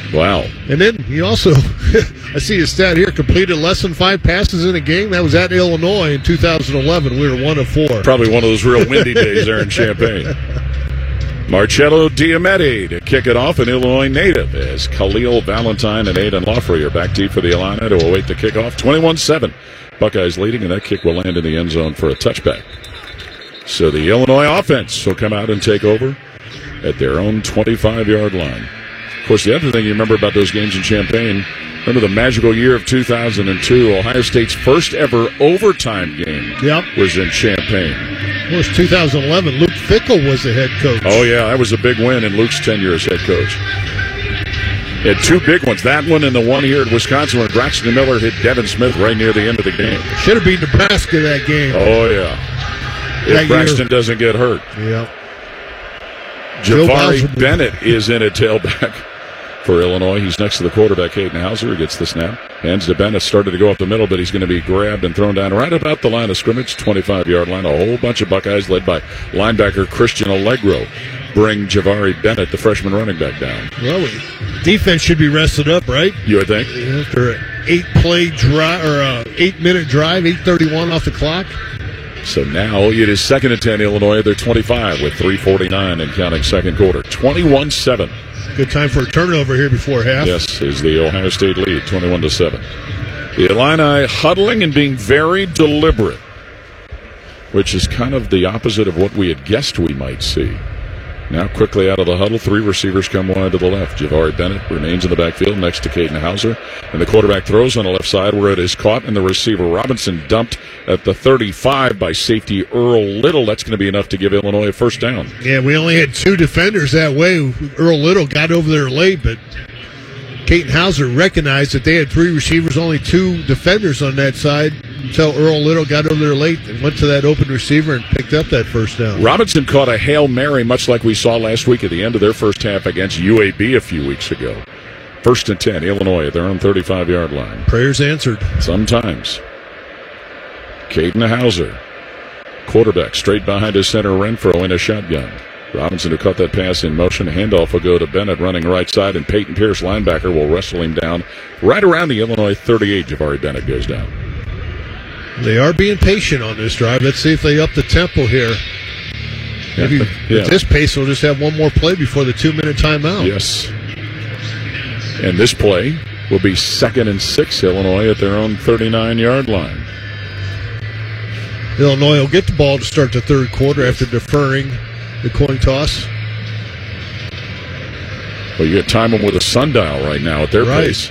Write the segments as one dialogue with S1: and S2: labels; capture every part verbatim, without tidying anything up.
S1: Wow.
S2: And then he also, I see his stat here, completed less than five passes in a game. That was at Illinois in two thousand eleven. We were one of four.
S1: Probably one of those real windy days there in Champaign. Marcello Diamete to kick it off, an Illinois native, as Khalil Valentine and Aidan Laufrey are back deep for the Illini to await the kickoff. twenty-one seven. Buckeyes leading, and that kick will land in the end zone for a touchback. So the Illinois offense will come out and take over at their own twenty-five-yard line. Of course, the other thing you remember about those games in Champaign, remember the magical year of two thousand two, Ohio State's first ever overtime game
S2: yep.
S1: was in Champaign.
S2: Of course, two thousand eleven, Luke Fickell was the head coach.
S1: Oh, yeah, that was a big win in Luke's tenure as head coach. He had two big ones, that one and the one here at Wisconsin where Braxton Miller hit Devin Smith right near the end of the game.
S2: Should have beat Nebraska that game.
S1: Oh, yeah. If
S2: that
S1: Braxton
S2: year.
S1: doesn't get hurt.
S2: Yep.
S1: Ja'Vari Bennett is in at tailback for Illinois. He's next to the quarterback, Hayden Hauser. He gets the snap. Hands to Bennett. Started to go up the middle, but he's going to be grabbed and thrown down right about the line of scrimmage, twenty-five-yard line. A whole bunch of Buckeyes led by linebacker Christian Allegro bring Ja'Vari Bennett, the freshman running back, down.
S2: Well, defense should be rested up, right?
S1: You would think?
S2: After an eight-play drive or an eight-minute drive, eight thirty-one off the clock.
S1: So now it is second and ten, Illinois. They're twenty-five with three forty-nine and counting second quarter. twenty-one seven.
S2: Good time for a turnover here before half.
S1: Yes, is the Ohio State lead, twenty-one to seven. The Illini huddling and being very deliberate, which is kind of the opposite of what we had guessed we might see. Now quickly out of the huddle, three receivers come wide to the left. Ja'Vari Bennett remains in the backfield next to Caden Hauser. And the quarterback throws on the left side where it is caught, and the receiver Robinson dumped at the thirty-five by safety Earl Little. That's going to be enough to give Illinois a first down.
S2: Yeah, we only had two defenders that way. Earl Little got over there late, but Caden Hauser recognized that they had three receivers, only two defenders on that side, until Earl Little got over there late and went to that open receiver and picked up that first down.
S1: Robinson caught a Hail Mary, much like we saw last week at the end of their first half against U A B a few weeks ago. First and ten, Illinois at their own thirty-five-yard line.
S2: Prayers answered.
S1: Sometimes. Caden Hauser, quarterback, straight behind his center Renfro in a shotgun. Robinson, who caught that pass in motion. Handoff will go to Bennett running right side, and Peyton Pierce, linebacker, will wrestle him down right around the Illinois thirty-eight. Ja'Vari Bennett goes down.
S2: They are being patient on this drive. Let's see if they up the tempo here. Maybe
S1: yeah, yeah.
S2: At this pace, we'll just have one more play before the two-minute timeout.
S1: Yes. And this play will be second and six, Illinois at their own thirty-nine-yard line.
S2: Illinois will get the ball to start the third quarter after deferring the coin toss.
S1: Well, you got to time them with a sundial right now at their
S2: right.
S1: pace.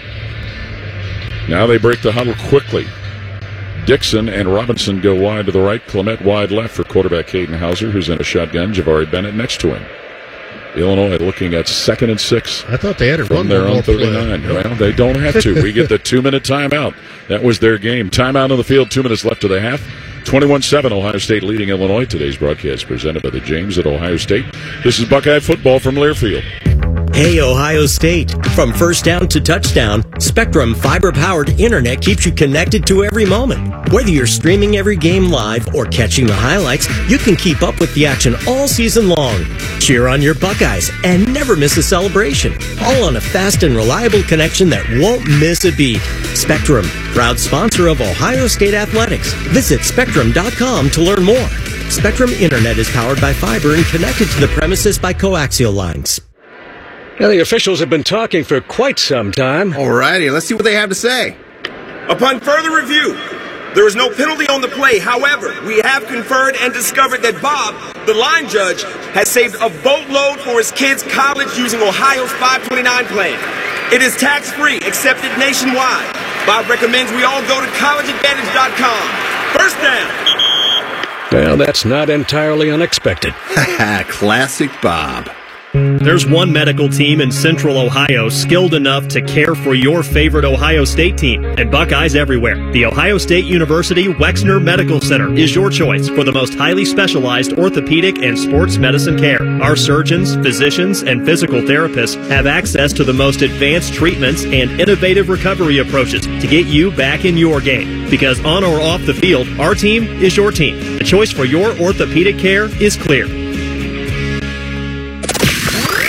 S1: Now they break the huddle quickly. Dixon and Robinson go wide to the right. Clement wide left for quarterback Caden Hauser, who's in a shotgun. Ja'Vari Bennett next to him. Illinois looking at second and six.
S2: I thought they had to
S1: from
S2: run
S1: their
S2: one
S1: own
S2: more
S1: thirty-nine.
S2: play.
S1: Well, they don't have to. We get the two-minute timeout. That was their game. Timeout on the field, two minutes left to the half. twenty-one seven, Ohio State leading Illinois. Today's broadcast presented by the James at Ohio State. This is Buckeye football from Learfield.
S3: Hey, Ohio State. From first down to touchdown, Spectrum fiber-powered internet keeps you connected to every moment. Whether you're streaming every game live or catching the highlights, you can keep up with the action all season long. Cheer on your Buckeyes and never miss a celebration. All on a fast and reliable connection that won't miss a beat. Spectrum, proud sponsor of Ohio State Athletics. Visit Spectrum dot com to learn more. Spectrum Internet is powered by fiber and connected to the premises by coaxial lines.
S4: Now, the officials have been talking for quite some time.
S5: Alrighty, let's see what they have to say.
S6: Upon further review, there is no penalty on the play. However, we have conferred and discovered that Bob, the line judge, has saved a boatload for his kids' college using Ohio's five twenty-nine plan. It is tax-free, accepted nationwide. Bob recommends we all go to college advantage dot com. First down.
S4: Well, that's not entirely unexpected.
S5: Classic Bob.
S7: There's one medical team in Central Ohio skilled enough to care for your favorite Ohio State team, and Buckeyes everywhere. The Ohio State University Wexner Medical Center is your choice for the most highly specialized orthopedic and sports medicine care. Our surgeons, physicians, and physical therapists have access to the most advanced treatments and innovative recovery approaches to get you back in your game. Because on or off the field, our team is your team. The choice for your orthopedic care is clear.
S8: This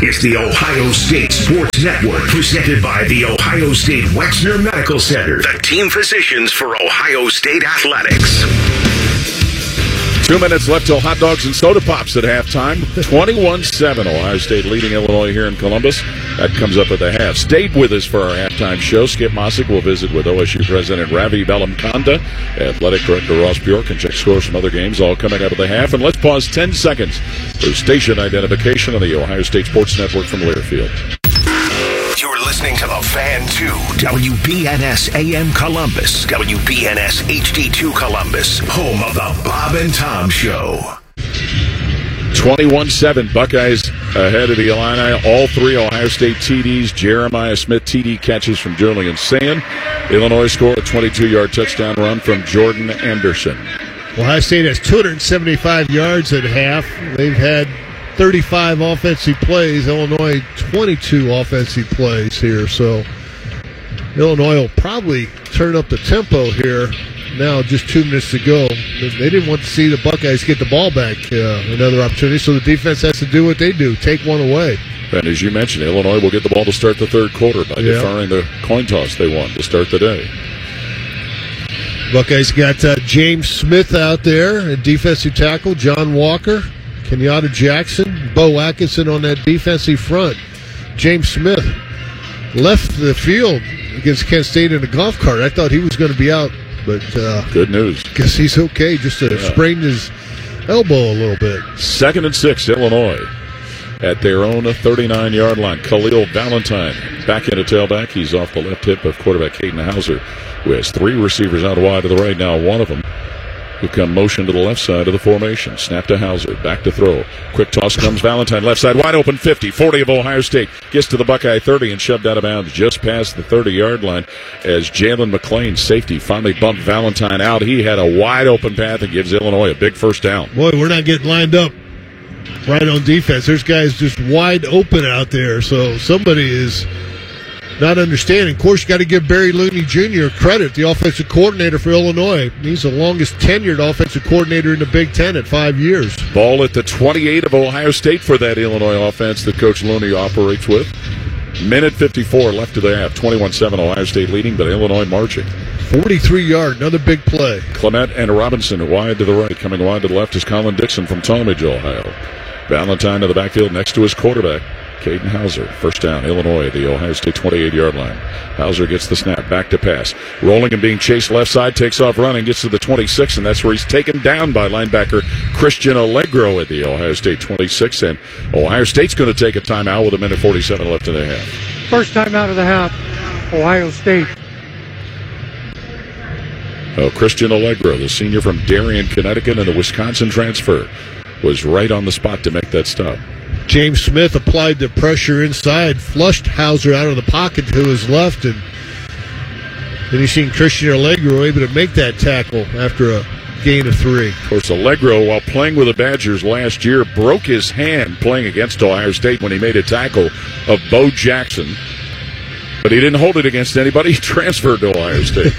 S8: is the Ohio State Sports Network, presented by the Ohio State Wexner Medical Center, the team physicians for Ohio State Athletics.
S1: Two minutes left till hot dogs and soda pops at halftime. twenty-one seven, Ohio State leading Illinois here in Columbus. That comes up at the half. Stayed with us for our halftime show. Skip Mossick will visit with O S U President Ravi Bellamkonda, Athletic Director Ross Bjork, and check scores from other games, all coming up at the half. And let's pause ten seconds for station identification on the Ohio State Sports Network from Learfield.
S8: You're listening to The Fan two, W B N S A M Columbus, W B N S H D two Columbus, home of the Bob and Tom Show.
S1: twenty-one seven, Buckeyes ahead of the Illini. All three Ohio State T Ds. Jeremiah Smith T D catches from Julian Sand. Illinois scored a twenty-two-yard touchdown run from Jordan Anderson.
S2: Ohio State has two hundred seventy-five yards at half. They've had thirty-five offensive plays. Illinois, twenty-two offensive plays here. So Illinois will probably turn up the tempo here. Now, just two minutes to go. They didn't want to see the Buckeyes get the ball back. Uh, another opportunity. So the defense has to do what they do, take one away.
S1: And as you mentioned, Illinois will get the ball to start the third quarter by
S2: yeah.
S1: deferring the coin toss they won to start the day.
S2: Buckeyes got uh, James Smith out there at defensive tackle, John Walker, Kenyatta Jackson, Bo Atkinson on that defensive front. James Smith left the field against Kent State in a golf cart. I thought he was going to be out, but uh,
S1: good news.
S2: Guess he's okay. Just uh,
S1: yeah.
S2: sprained his elbow a little bit.
S1: Second and six, Illinois at their own thirty-nine-yard line. Khalil Valentine back into tailback. He's off the left hip of quarterback Caden Hauser, who has three receivers out wide to the right now. One of them who come motion to the left side of the formation. Snap to Hauser, back to throw. Quick toss comes Valentine, left side, wide open, fifty, forty of Ohio State. Gets to the Buckeye thirty and shoved out of bounds just past the thirty-yard line as Jalen McClain, safety, finally bumped Valentine out. He had a wide open path and gives Illinois a big first down.
S2: Boy, we're not getting lined up right on defense. There's guys just wide open out there, so somebody is not understanding. Of course, you got to give Barry Looney Junior credit, the offensive coordinator for Illinois. He's the longest tenured offensive coordinator in the Big Ten at five years.
S1: Ball at the twenty-eight of Ohio State for that Illinois offense that Coach Looney operates with. Minute fifty-four left to the half. twenty-one seven Ohio State leading, but Illinois marching.
S2: forty-three-yard, another big play.
S1: Clement and Robinson wide to the right. Coming wide to the left is Colin Dixon from Talmadge, Ohio. Valentine to the backfield next to his quarterback, Caden Hauser. First down, Illinois at the Ohio State twenty-eight-yard line. Hauser gets the snap, back to pass. Rolling and being chased left side, takes off running, gets to the twenty-six, and that's where he's taken down by linebacker Christian Allegro at the Ohio State twenty-six. And Ohio State's going to take a timeout with a minute forty-seven left in the half.
S9: First timeout of the half, Ohio State.
S1: Oh, Christian Allegro, the senior from Darien, Connecticut, and the Wisconsin transfer, was right on the spot to make that stop.
S2: James Smith applied the pressure inside, flushed Hauser out of the pocket to his left, and then you seen Christian Allegro able to make that tackle after a gain of three.
S1: Of course, Allegro, while playing with the Badgers last year, broke his hand playing against Ohio State when he made a tackle of Bo Jackson. But he didn't hold it against anybody. He transferred to Ohio State.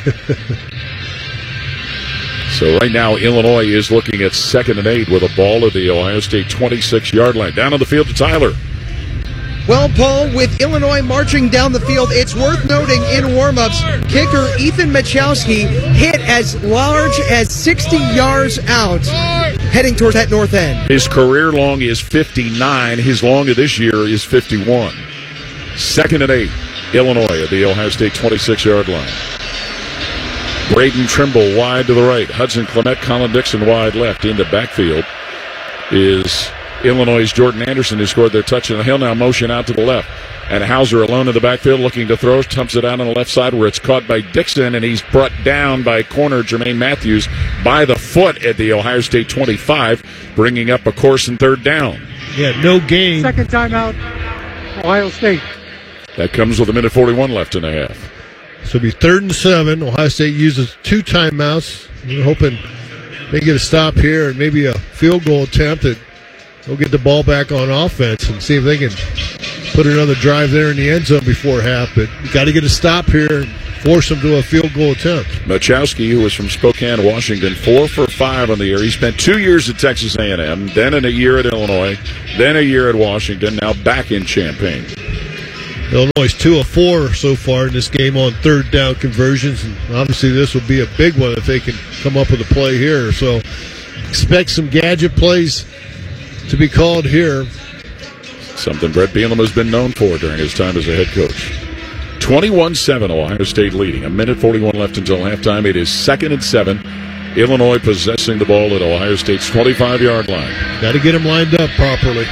S1: So right now, Illinois is looking at second and eight with a ball at the Ohio State twenty-six-yard line. Down on the field to Tyler.
S10: Well, Paul, with Illinois marching down the field, it's worth noting in warm-ups, kicker Ethan Machowski hit as large as sixty yards out, heading towards that north end.
S1: His career long is fifty-nine. His long of this year is fifty-one. Second and eight, Illinois at the Ohio State twenty-six-yard line. Braden Trimble wide to the right. Hudson Clement, Colin Dixon wide left. Into backfield is Illinois' Jordan Anderson, who scored their touchdown. He'll now motion out to the left. And Hauser alone in the backfield looking to throw. Tumps it out on the left side where it's caught by Dixon, and he's brought down by corner Jermaine Matthews by the foot at the Ohio State twenty-five, bringing up a course and third down.
S2: Yeah, no gain.
S9: Second timeout, Ohio State.
S1: That comes with a minute forty-one left in the half.
S2: So it'll be third and seven. Ohio State uses two timeouts. We're hoping they get a stop here and maybe a field goal attempt that they'll get the ball back on offense and see if they can put another drive there in the end zone before half, but you got to get a stop here and force them to a field goal attempt.
S1: Machowski, who was from Spokane, Washington, four for five on the year. He spent two years at Texas A and M, then in a year at Illinois, then a year at Washington, now back in Champaign.
S2: Illinois two of four so far in this game on third down conversions, and obviously this will be a big one if they can come up with a play here. So expect some gadget plays to be called here.
S1: Something Brett Bielema has been known for during his time as a head coach. twenty-one seven, Ohio State leading. A minute forty-one left until halftime. It is second and seven. Illinois possessing the ball at Ohio State's twenty-five-yard line.
S2: Got to get them lined up properly.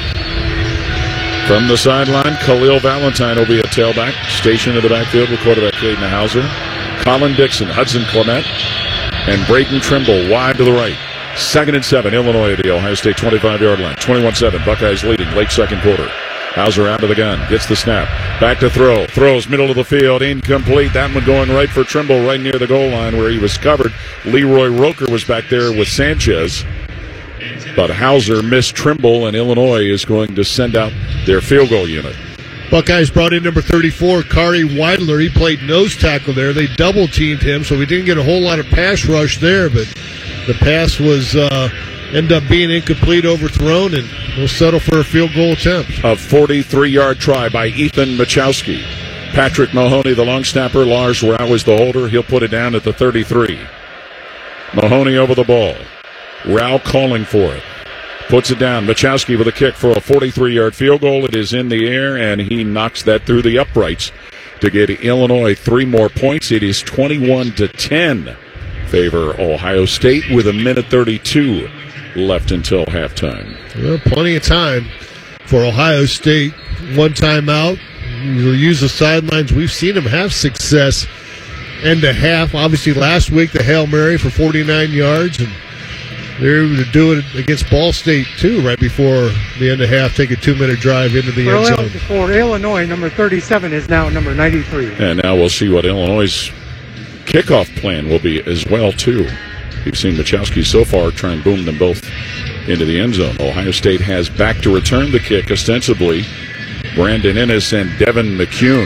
S1: From the sideline, Khalil Valentine will be a tailback. Stationed in the backfield with quarterback Caden Hauser. Colin Dixon, Hudson Clement, and Braden Trimble wide to the right. Second and seven, Illinois at the Ohio State twenty-five-yard line. twenty-one seven, Buckeyes leading late second quarter. Hauser out of the gun, gets the snap. Back to throw. Throws middle of the field, incomplete. That one going right for Trimble, right near the goal line where he was covered. Leroy Roker was back there with Sanchez. But Hauser missed Trimble, and Illinois is going to send out their field goal unit.
S2: Buckeyes brought in number thirty-four, Kari Weidler. He played nose tackle there. They double-teamed him, so we didn't get a whole lot of pass rush there, but the pass was uh, ended up being incomplete, overthrown, and we'll settle for a field goal attempt.
S1: A forty-three-yard try by Ethan Machowski. Patrick Mahoney, the long snapper. Lars Rau is the holder. He'll put it down at the thirty-three. Mahoney over the ball. Rau calling for it. Puts it down. Machowski with a kick for a forty-three-yard field goal. It is in the air, and he knocks that through the uprights to get Illinois three more points. It is twenty-one to ten. Favor Ohio State with a minute thirty-two left until halftime.
S2: Well, plenty of time for Ohio State. One timeout. You'll use the sidelines. We've seen them have success end to half. Obviously, last week the Hail Mary for forty-nine yards, and they're able to do it against Ball State, too, right before the end of half. Take a two-minute drive into the end zone.
S9: For Illinois, number thirty-seven is now number ninety-three.
S1: And now we'll see what Illinois' kickoff plan will be as well, too. You've seen Machowski so far try and boom them both into the end zone. Ohio State has back to return the kick, ostensibly Brandon Ennis and Devin McCune.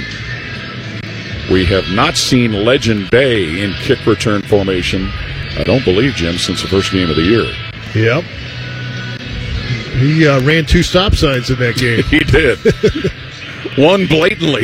S1: We have not seen Legend Bay in kick return formation, I don't believe, Jim, since the first game of the year.
S2: Yep. He uh, ran two stop signs in that game.
S1: He did. One blatantly.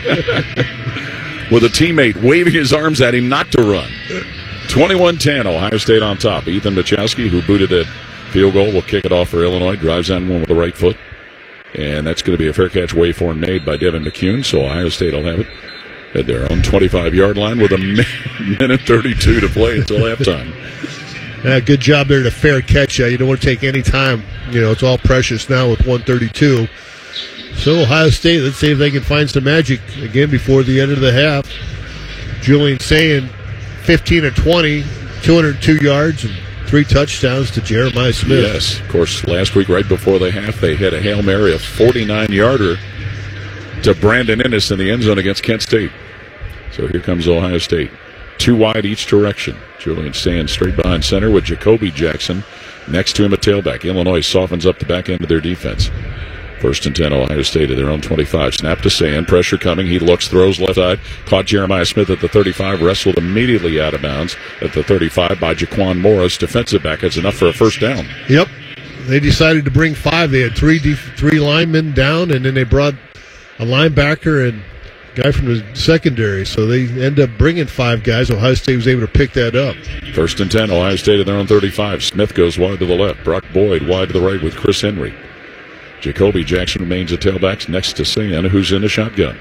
S1: With a teammate waving his arms at him not to run. twenty-one ten, Ohio State on top. Ethan Machowski, who booted that field goal, will kick it off for Illinois. Drives on one with the right foot. And that's going to be a fair catch waveform made by Devin McCune, so Ohio State will have it at their own twenty-five-yard line with a minute thirty-two to play until halftime.
S2: Yeah, good job there to fair catch. Uh, you don't want to take any time. You know, it's all precious now with one thirty-two. So Ohio State, let's see if they can find some magic again before the end of the half. Julian saying fifteen of twenty, two hundred two yards, and three touchdowns to Jeremiah Smith.
S1: Yes, of course, last week right before the half, they had a Hail Mary, a forty-nine-yarder to Brandon Ennis in the end zone against Kent State. So here comes Ohio State. Two wide each direction. Julian Sands straight behind center with Jacoby Jackson next to him at tailback. Illinois softens up the back end of their defense. First and ten, Ohio State at their own twenty-five. Snap to Sand. Pressure coming. He looks, throws left side. Caught Jeremiah Smith at the thirty-five. Wrestled immediately out of bounds at the thirty-five by Jaquan Morris. Defensive back. That's enough for a first down.
S2: Yep. They decided to bring five. They had three def- three linemen down, and then they brought a linebacker and a guy from the secondary. So they end up bringing five guys. Ohio State was able to pick that up.
S1: First and ten, Ohio State at their own thirty-five. Smith goes wide to the left. Brock Boyd wide to the right with Chris Henry. Jacoby Jackson remains at tailbacks next to Sand, who's in the shotgun.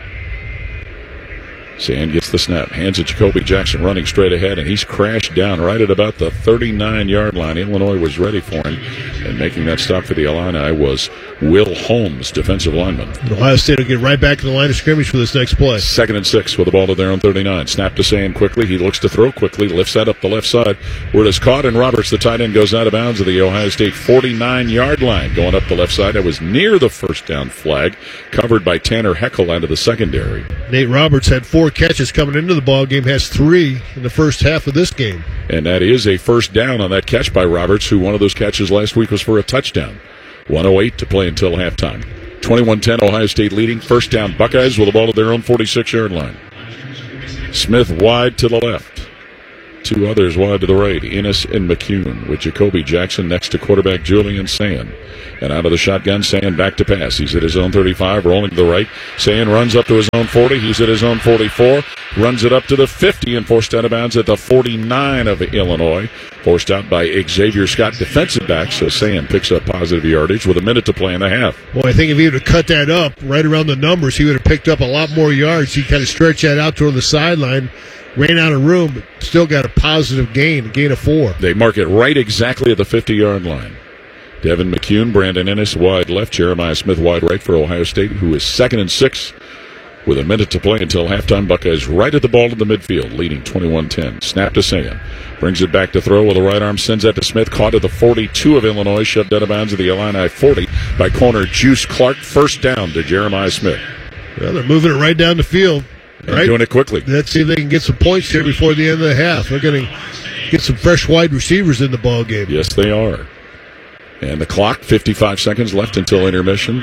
S1: Sand gets the snap, hands it Jacoby Jackson running straight ahead, and he's crashed down right at about the thirty-nine-yard line. Illinois was ready for him, and making that stop for the Illini was Will Holmes, defensive lineman.
S2: Ohio State will get right back to the line of scrimmage for this next play.
S1: Second and six with the ball to their own thirty-nine. Snap to Sand quickly. He looks to throw quickly, lifts that up the left side, where it is caught, and Roberts, the tight end, goes out of bounds at the Ohio State forty-nine-yard line. Going up the left side, that was near the first down flag, covered by Tanner Heckel out of the secondary.
S2: Nate Roberts had four catches coming into the ball game, has three in the first half of this game.
S1: And that is a first down on that catch by Roberts, who one of those catches last week was for a touchdown. one oh eight to play until halftime. twenty-one ten, Ohio State leading. First down, Buckeyes with the ball at their own forty-six-yard line. Smith wide to the left. Two others wide to the right, Ennis and McCune, with Jacoby Jackson next to quarterback Julian Sand. And out of the shotgun, Sand back to pass. He's at his own thirty-five, rolling to the right. Sand runs up to his own forty. He's at his own forty-four. Runs it up to the fifty and forced out of bounds at the forty-nine of Illinois. Forced out by Xavier Scott, defensive back. So Sand picks up positive yardage with a minute to play in the half.
S2: Well, I think if he would have cut that up right around the numbers, he would have picked up a lot more yards. He kind of stretched that out toward the sideline. Ran out of room, but still got a positive gain, a gain of four.
S1: They mark it right exactly at the fifty-yard line. Devin McCune, Brandon Ennis wide left, Jeremiah Smith wide right for Ohio State, who is second and six with a minute to play until halftime. Buckeyes right at the ball in the midfield, leading twenty-one ten. Snap to Sand. Brings it back to throw with the right arm, sends that to Smith. Caught at the forty-two of Illinois, shoved out of bounds at the Illini forty by corner Juice Clark. First down to Jeremiah Smith.
S2: Well, they're moving it right down the field.
S1: And
S2: right?
S1: doing it quickly.
S2: Let's see if they can get some points here before the end of the half. They're going to get some fresh wide receivers in the ball game.
S1: Yes, they are. And the clock, fifty-five seconds left until intermission.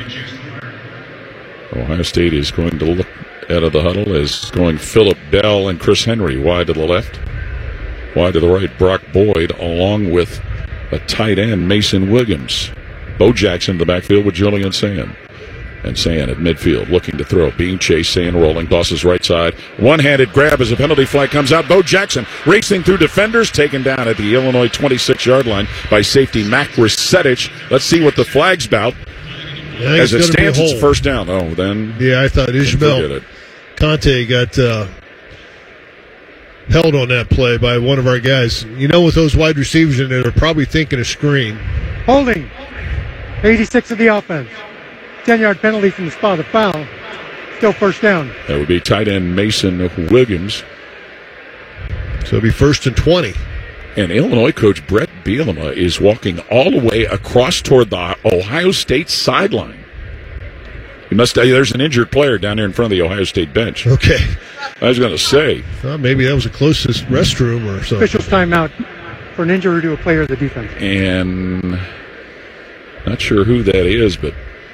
S1: Ohio State is going to look out of the huddle as going Phillip Bell and Chris Henry wide to the left. Wide to the right, Brock Boyd, along with a tight end, Mason Williams. Bo Jackson in the backfield with Julian Sand. And Sand at midfield, looking to throw. Being chased, Sand rolling, tosses right side. One-handed grab as a penalty flag comes out. Bo Jackson racing through defenders, taken down at the Illinois twenty-six-yard line by safety Mac Risetich. Let's see what the flag's about.
S2: Yeah,
S1: as it stands, it's first down. Oh, then.
S2: Yeah, I thought Ishmael Conte got uh, held on that play by one of our guys. You know, with those wide receivers in there, they're probably thinking a screen.
S9: Holding. eighty-six of the offense. ten-yard penalty from the spot of foul. Still first down.
S1: That would be tight end Mason Williams.
S2: So it'll be first and twenty.
S1: And Illinois coach Brett Bielema is walking all the way across toward the Ohio State sideline. He must. There's an injured player down there in front of the Ohio State bench.
S2: Okay.
S1: I was going to say.
S2: Well, maybe that was the closest restroom or something.
S9: Officials timeout for an injury to a player of the defense.
S1: And not sure who that is, but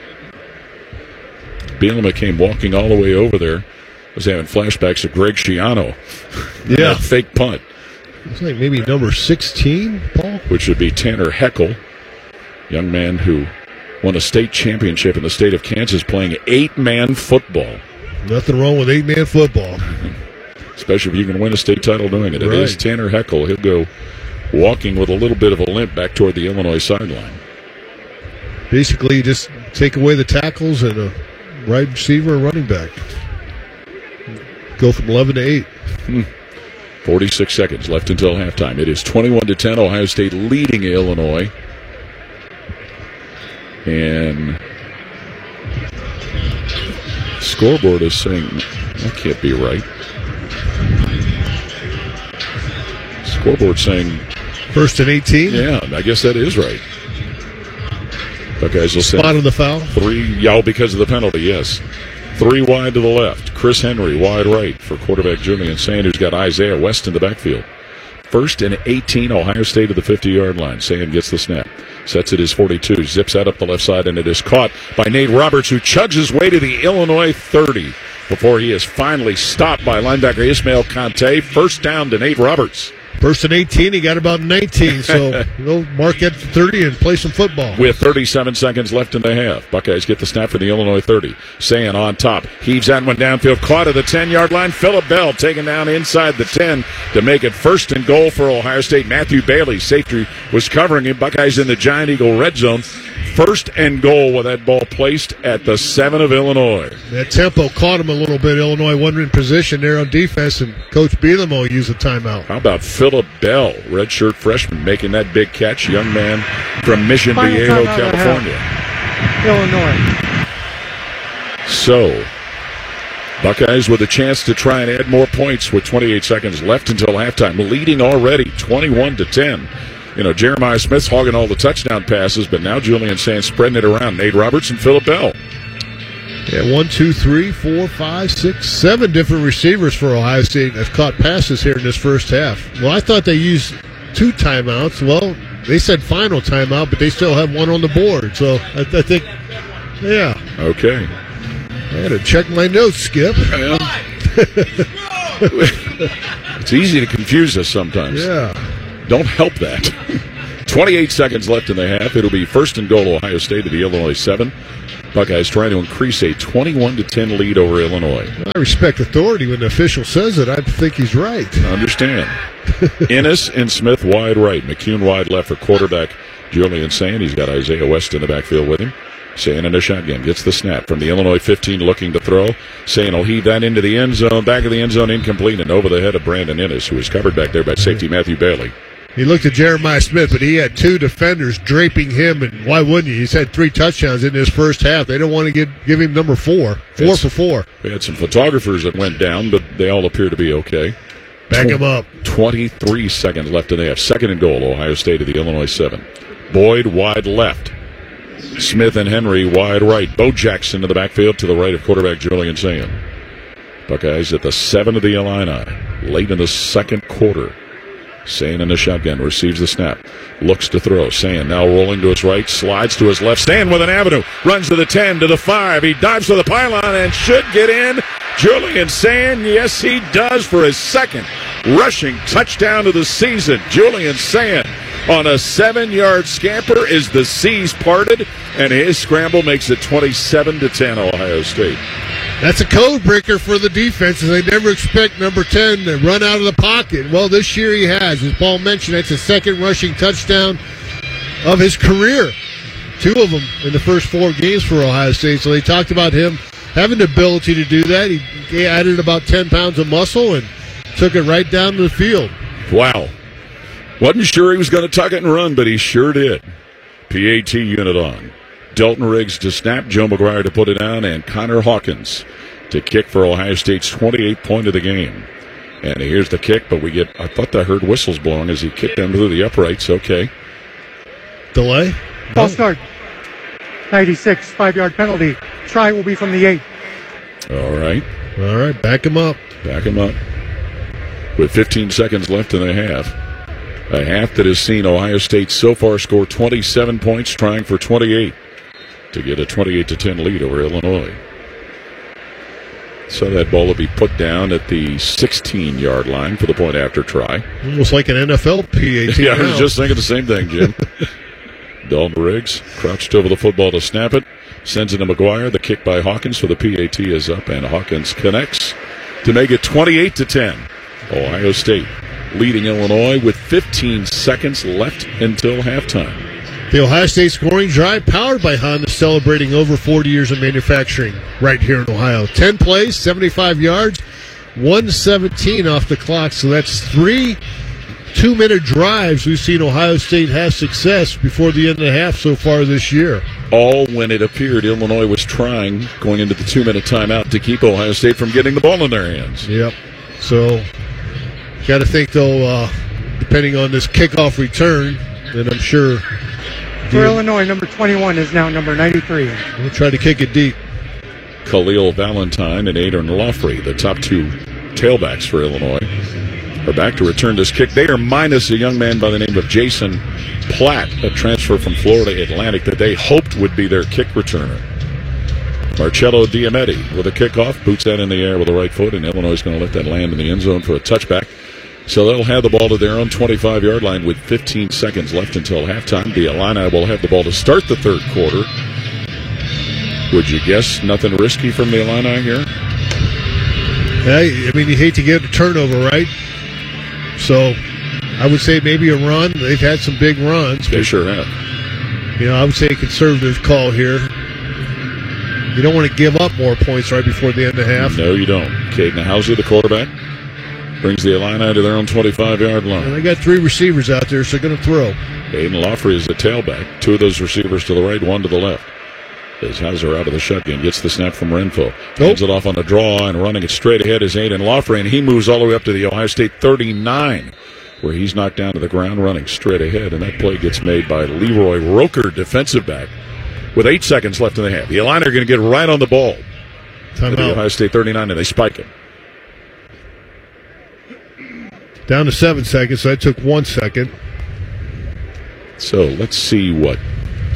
S1: Bielema came walking all the way over there. I was having flashbacks of Greg Schiano.
S2: Yeah.
S1: That fake punt.
S2: It's like maybe number sixteen, Paul?
S1: Which would be Tanner Heckel, young man who won a state championship in the state of Kansas playing eight-man football.
S2: Nothing wrong with eight-man football.
S1: Especially if you can win a state title doing it. It
S2: right.
S1: is Tanner Heckel. He'll go walking with a little bit of a limp back toward the Illinois sideline.
S2: Basically, you just take away the tackles and a wide receiver and running back. Go from eleven to eight.
S1: Hmm. forty-six seconds left until halftime. It is twenty-one to ten. Ohio State leading Illinois. And scoreboard is saying that can't be right. Scoreboard saying
S2: first and eighteen.
S1: Yeah, I guess that is right. Buckeyes will
S2: spot on the foul.
S1: Three, yeah, because of the penalty. Yes. Three wide to the left. Chris Henry wide right for quarterback Julian Sand, who's got Isaiah West in the backfield. First and eighteen, Ohio State at the fifty-yard line. Sand gets the snap. Sets it his forty-two. Zips out up the left side, and it is caught by Nate Roberts, who chugs his way to the Illinois thirty before he is finally stopped by linebacker Ismail Conte. First down to Nate Roberts.
S2: First and eighteen, he got about nineteen, so we'll mark at thirty and play some football.
S1: With thirty-seven seconds left in the half, Buckeyes get the snap for the Illinois thirty. Sand on top, heaves that one downfield, caught at the ten-yard line. Phillip Bell taken down inside the ten to make it first and goal for Ohio State. Matthew Bailey, safety, was covering him. Buckeyes in the Giant Eagle red zone. First and goal with that ball placed at the seven of Illinois.
S2: That tempo caught him a little bit. Illinois wasn't in position there on defense, and Coach Bielema will use a timeout.
S1: How about Phillip Bell, redshirt freshman, making that big catch? Young man from Mission
S9: Final
S1: Viejo, California.
S9: Illinois.
S1: So, Buckeyes with a chance to try and add more points with twenty-eight seconds left until halftime, leading already twenty-one to ten. You know, Jeremiah Smith's hogging all the touchdown passes, but now Julian Sand spreading it around. Nate Roberts and Phillip Bell.
S2: Yeah, one, two, three, four, five, six, seven different receivers for Ohio State have caught passes here in this first half. Well, I thought they used two timeouts. Well, they said final timeout, but they still have one on the board. So I, I think, yeah.
S1: Okay.
S2: I had to check my notes, Skip.
S1: Well, it's easy to confuse us sometimes.
S2: Yeah.
S1: Don't help that. twenty-eight seconds left in the half. It'll be first and goal, Ohio State to the Illinois seven. Buckeyes trying to increase a twenty-one to ten lead over Illinois.
S2: I respect authority. When the official says it, I think he's right.
S1: I understand. Ennis and Smith wide right. McCune wide left for quarterback Julian Sayin. He's got Isaiah West in the backfield with him. Sayin in a shotgun. Gets the snap from the Illinois fifteen looking to throw. Sayin will heave that into the end zone. Back of the end zone, incomplete, and over the head of Brandon Ennis, who was covered back there by safety Matthew Bailey.
S2: He looked at Jeremiah Smith, but he had two defenders draping him, and why wouldn't you? He's had three touchdowns in his first half. They don't want to get, give him number four. Four
S1: It's,
S2: for four.
S1: We had some photographers that went down, but they all appear to be okay.
S2: Back him up.
S1: twenty-three seconds left in the half. Second and goal, Ohio State to the Illinois seven. Boyd wide left. Smith and Henry wide right. Bo Jackson to the backfield to the right of quarterback Julian Sayin. Buckeyes at the seven of the Illini. Late in the second quarter. Sayin in the shotgun, receives the snap, looks to throw. Sayin now rolling to his right, slides to his left. Sayin with an avenue, runs to the ten, to the five. He dives for the pylon and should get in. Julian Sayin, yes, he does for his second rushing touchdown of the season. Julian Sayin on a seven-yard scamper as the seas parted, and his scramble makes it twenty-seven to ten Ohio State.
S2: That's a code breaker for the defenses. They never expect number ten to run out of the pocket. Well, this year he has. As Paul mentioned, that's the second rushing touchdown of his career. Two of them in the first four games for Ohio State. So they talked about him having the ability to do that. He added about ten pounds of muscle and took it right down to the field.
S1: Wow. Wasn't sure he was going to tuck it and run, but he sure did. P A T unit on. Dalton Riggs to snap, Joe McGuire to put it down, and Connor Hawkins to kick for Ohio State's twenty-eighth point of the game. And here's the kick, but we get, I thought I heard whistles blowing as he kicked them through the uprights. Okay.
S2: Delay?
S9: False start. ninety-six, five-yard penalty. Try will be from the eight.
S1: All right.
S2: All right, back him up.
S1: Back him up. With fifteen seconds left in the half. A half that has seen Ohio State so far score twenty-seven points, trying for twenty-eight to get a twenty-eight to ten lead over Illinois. So that ball will be put down at the sixteen-yard line for the point after try.
S2: Almost like an N F L P A T.
S1: Yeah, I was just thinking the same thing, Jim. Dalton Riggs crouched over the football to snap it. Sends it to McGuire. The kick by Hawkins for the P A T is up, and Hawkins connects to make it twenty-eight to ten. Ohio State leading Illinois with fifteen seconds left until halftime.
S2: The Ohio State scoring drive powered by Honda, celebrating over forty years of manufacturing right here in Ohio. ten plays, seventy-five yards, one seventeen off the clock. So that's three two-minute drives we've seen Ohio State have success before the end of the half so far this year.
S1: All when it appeared Illinois was trying, going into the two-minute timeout, to keep Ohio State from getting the ball in their hands.
S2: Yep. So, got to think, though, uh, depending on this kickoff return, then I'm sure...
S9: For Illinois, number twenty-one is now number ninety-three.
S2: We'll try to kick it deep.
S1: Khalil Valentine and Aiden Loffrey, the top two tailbacks for Illinois, are back to return this kick. They are minus a young man by the name of Jason Platt, a transfer from Florida Atlantic that they hoped would be their kick returner. Marcello Diametti with a kickoff, boots that in the air with the right foot, and Illinois is going to let that land in the end zone for a touchback. So they'll have the ball to their own twenty-five-yard line with fifteen seconds left until halftime. The Illini will have the ball to start the third quarter. Would you guess nothing risky from the Illini here?
S2: Hey, I mean, you hate to get a turnover, right? So I would say maybe a run. They've had some big runs.
S1: They sure have.
S2: You know, I would say a conservative call here. You don't want to give up more points right before the end of the half.
S1: No, you don't. Caden Hauser, the quarterback, brings the Illini to their own twenty-five-yard line.
S2: And they got three receivers out there, so they're going to throw.
S1: Aiden Loffrey is the tailback. Two of those receivers to the right, one to the left. As Hauser out of the shotgun gets the snap from Renfro. Hands it off on the draw, and running it straight ahead is Aiden Loffrey, and he moves all the way up to the Ohio State thirty-nine, where he's knocked down to the ground running straight ahead, and that play gets made by Leroy Roker, defensive back, with eight seconds left in the half. The Illini are going to get right on the ball.
S2: Time
S1: the
S2: out.
S1: Ohio State thirty-nine, and they spike it.
S2: Down to seven seconds, so that took one second.
S1: So let's see what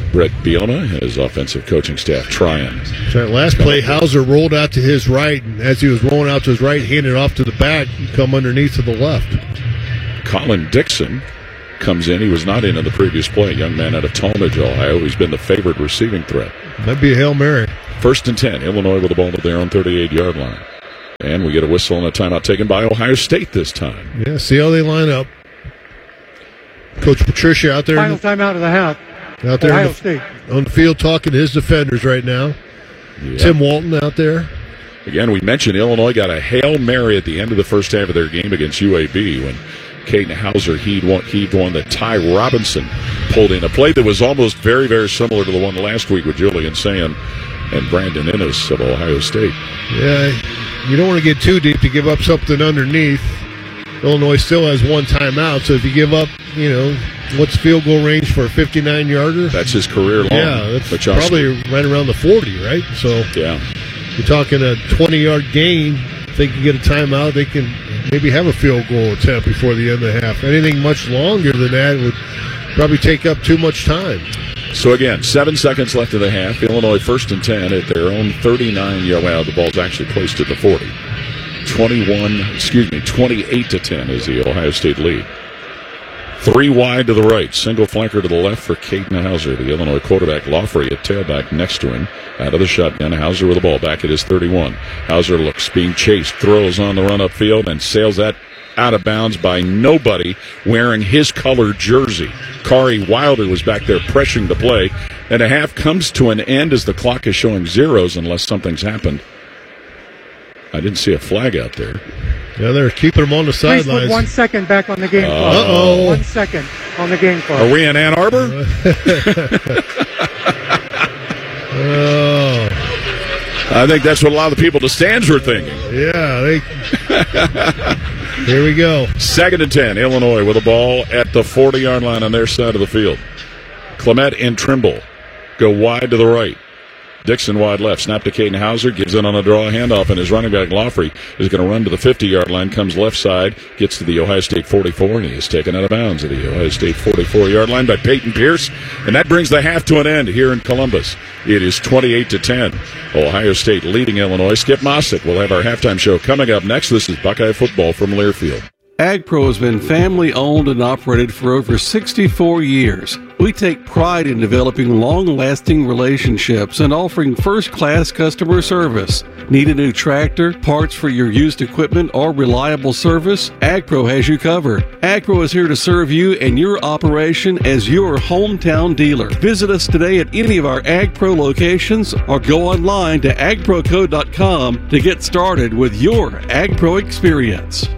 S1: Brett Bielema, his offensive coaching staff, trying.
S2: So that last play, Hauser rolled out to his right, and as he was rolling out to his right, handed off to the back, he come underneath to the left.
S1: Colin Dixon comes in. He was not in in the previous play. Young man out of Talmadge, Ohio. He's been the favored receiving threat.
S2: Might be a Hail Mary.
S1: First and ten. Illinois with the ball at their own thirty-eight-yard line. And we get a whistle and a timeout taken by Ohio State this time.
S2: Yeah, see how they line up. Coach Patricia out there.
S9: Final the, timeout of the half.
S2: Out there
S9: Ohio
S2: the,
S9: State.
S2: On the field talking to his defenders right now. Yeah. Tim Walton out there.
S1: Again, we mentioned Illinois got a Hail Mary at the end of the first half of their game against U A B when Caden Hauser heaved one, heaved one that Ty Robinson pulled in. A play that was almost very, very similar to the one last week with Julian Sand and Brandon Ennis of Ohio State.
S2: Yeah, you don't want to get too deep to give up something underneath. Illinois still has one timeout, so if you give up, you know, what's field goal range for a fifty-nine-yarder?
S1: That's his career long.
S2: Yeah, that's Machowski. Probably right around the forty, right? So
S1: yeah,
S2: you're talking a twenty-yard gain. If they can get a timeout, they can maybe have a field goal attempt before the end of the half. Anything much longer than that would probably take up too much time.
S1: So again, seven seconds left of the half. Illinois first and ten at their own thirty-nine-yard. Well, the ball's actually placed at the forty. twenty-one, excuse me, twenty-eight to ten is the Ohio State lead. Three wide to the right, single flanker to the left for Caden Hauser. The Illinois quarterback, Lawfrey, at tailback next to him. Out of the shotgun, Hauser with the ball back at his thirty-one. Hauser looks, being chased, throws on the run upfield, and sails that out of bounds by nobody wearing his color jersey. Kari Wilder was back there pressuring the play, and a half comes to an end as the clock is showing zeros unless something's happened. I didn't see a flag out there.
S2: Yeah, they're keeping them on the sidelines.
S9: Please put one second back on the game clock.
S2: Uh-oh.
S9: One second on the game clock.
S1: Are we in Ann Arbor?
S2: Oh.
S1: I think that's what a lot of the people in the stands were thinking.
S2: Yeah, they... Here we go.
S1: Second and ten. Illinois with the ball at the forty-yard line on their side of the field. Clement and Trimble go wide to the right. Dixon wide left. Snap to Caden Hauser. Gives in on a draw handoff, and his running back Lawfrey is going to run to the fifty-yard line. Comes left side. Gets to the Ohio State forty-four, and he is taken out of bounds at the Ohio State forty-four-yard line by Peyton Pierce. And that brings the half to an end here in Columbus. It is twenty-eight to ten. Ohio State leading Illinois. Skip Mossick will have our halftime show coming up next. This is Buckeye Football from Learfield.
S11: AgPro has been family-owned and operated for over sixty-four years. We take pride in developing long-lasting relationships and offering first-class customer service. Need a new tractor, parts for your used equipment, or reliable service? AgPro has you covered. AgPro is here to serve you and your operation as your hometown dealer. Visit us today at any of our AgPro locations or go online to ag pro co dot com to get started with your AgPro experience.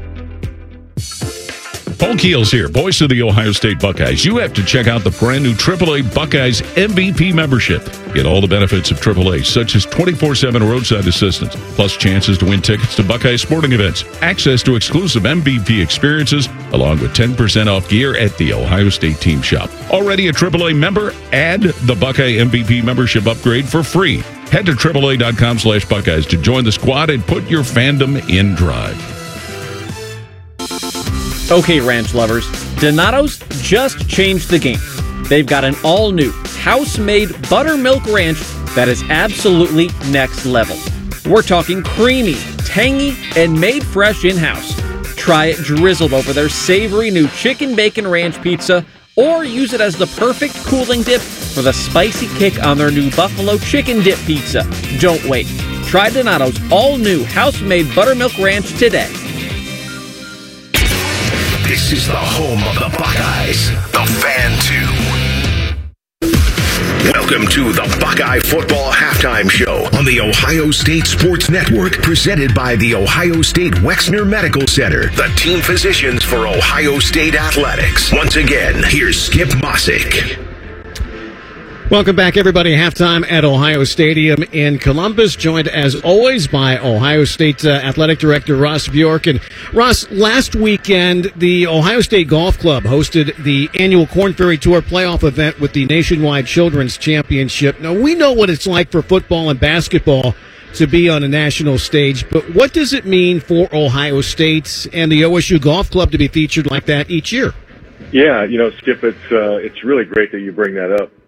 S12: Paul Keels here, voice of the Ohio State Buckeyes. You have to check out the brand new triple A Buckeyes M V P membership. Get all the benefits of triple A, such as twenty-four seven roadside assistance, plus chances to win tickets to Buckeye sporting events, access to exclusive M V P experiences, along with ten percent off gear at the Ohio State team shop. Already a triple A member? Add the Buckeye M V P membership upgrade for free. Head to triple A dot com slash Buckeyes to join the squad and put your fandom in drive.
S13: Okay, ranch lovers, Donato's just changed the game. They've got an all-new, house-made buttermilk ranch that is absolutely next level. We're talking creamy, tangy, and made fresh in-house. Try it drizzled over their savory new chicken bacon ranch pizza, or use it as the perfect cooling dip for the spicy kick on their new buffalo chicken dip pizza. Don't wait. Try Donato's all-new house-made buttermilk ranch today.
S8: This is the home of the Buckeyes, the Fan two. Welcome to the Buckeye Football Halftime Show on the Ohio State Sports Network, presented by the Ohio State Wexner Medical Center, the team physicians for Ohio State Athletics. Once again, here's Skip Mossick.
S14: Welcome back, everybody. Halftime at Ohio Stadium in Columbus, joined as always by Ohio State uh, Athletic Director Ross Bjork. And Ross, last weekend, the Ohio State Golf Club hosted the annual Korn Ferry Tour playoff event with the Nationwide Children's Championship. Now, we know what it's like for football and basketball to be on a national stage, but what does it mean for Ohio State and the O S U Golf Club to be featured like that each year?
S15: Yeah, you know, Skip, it's uh, it's really great that you bring that up.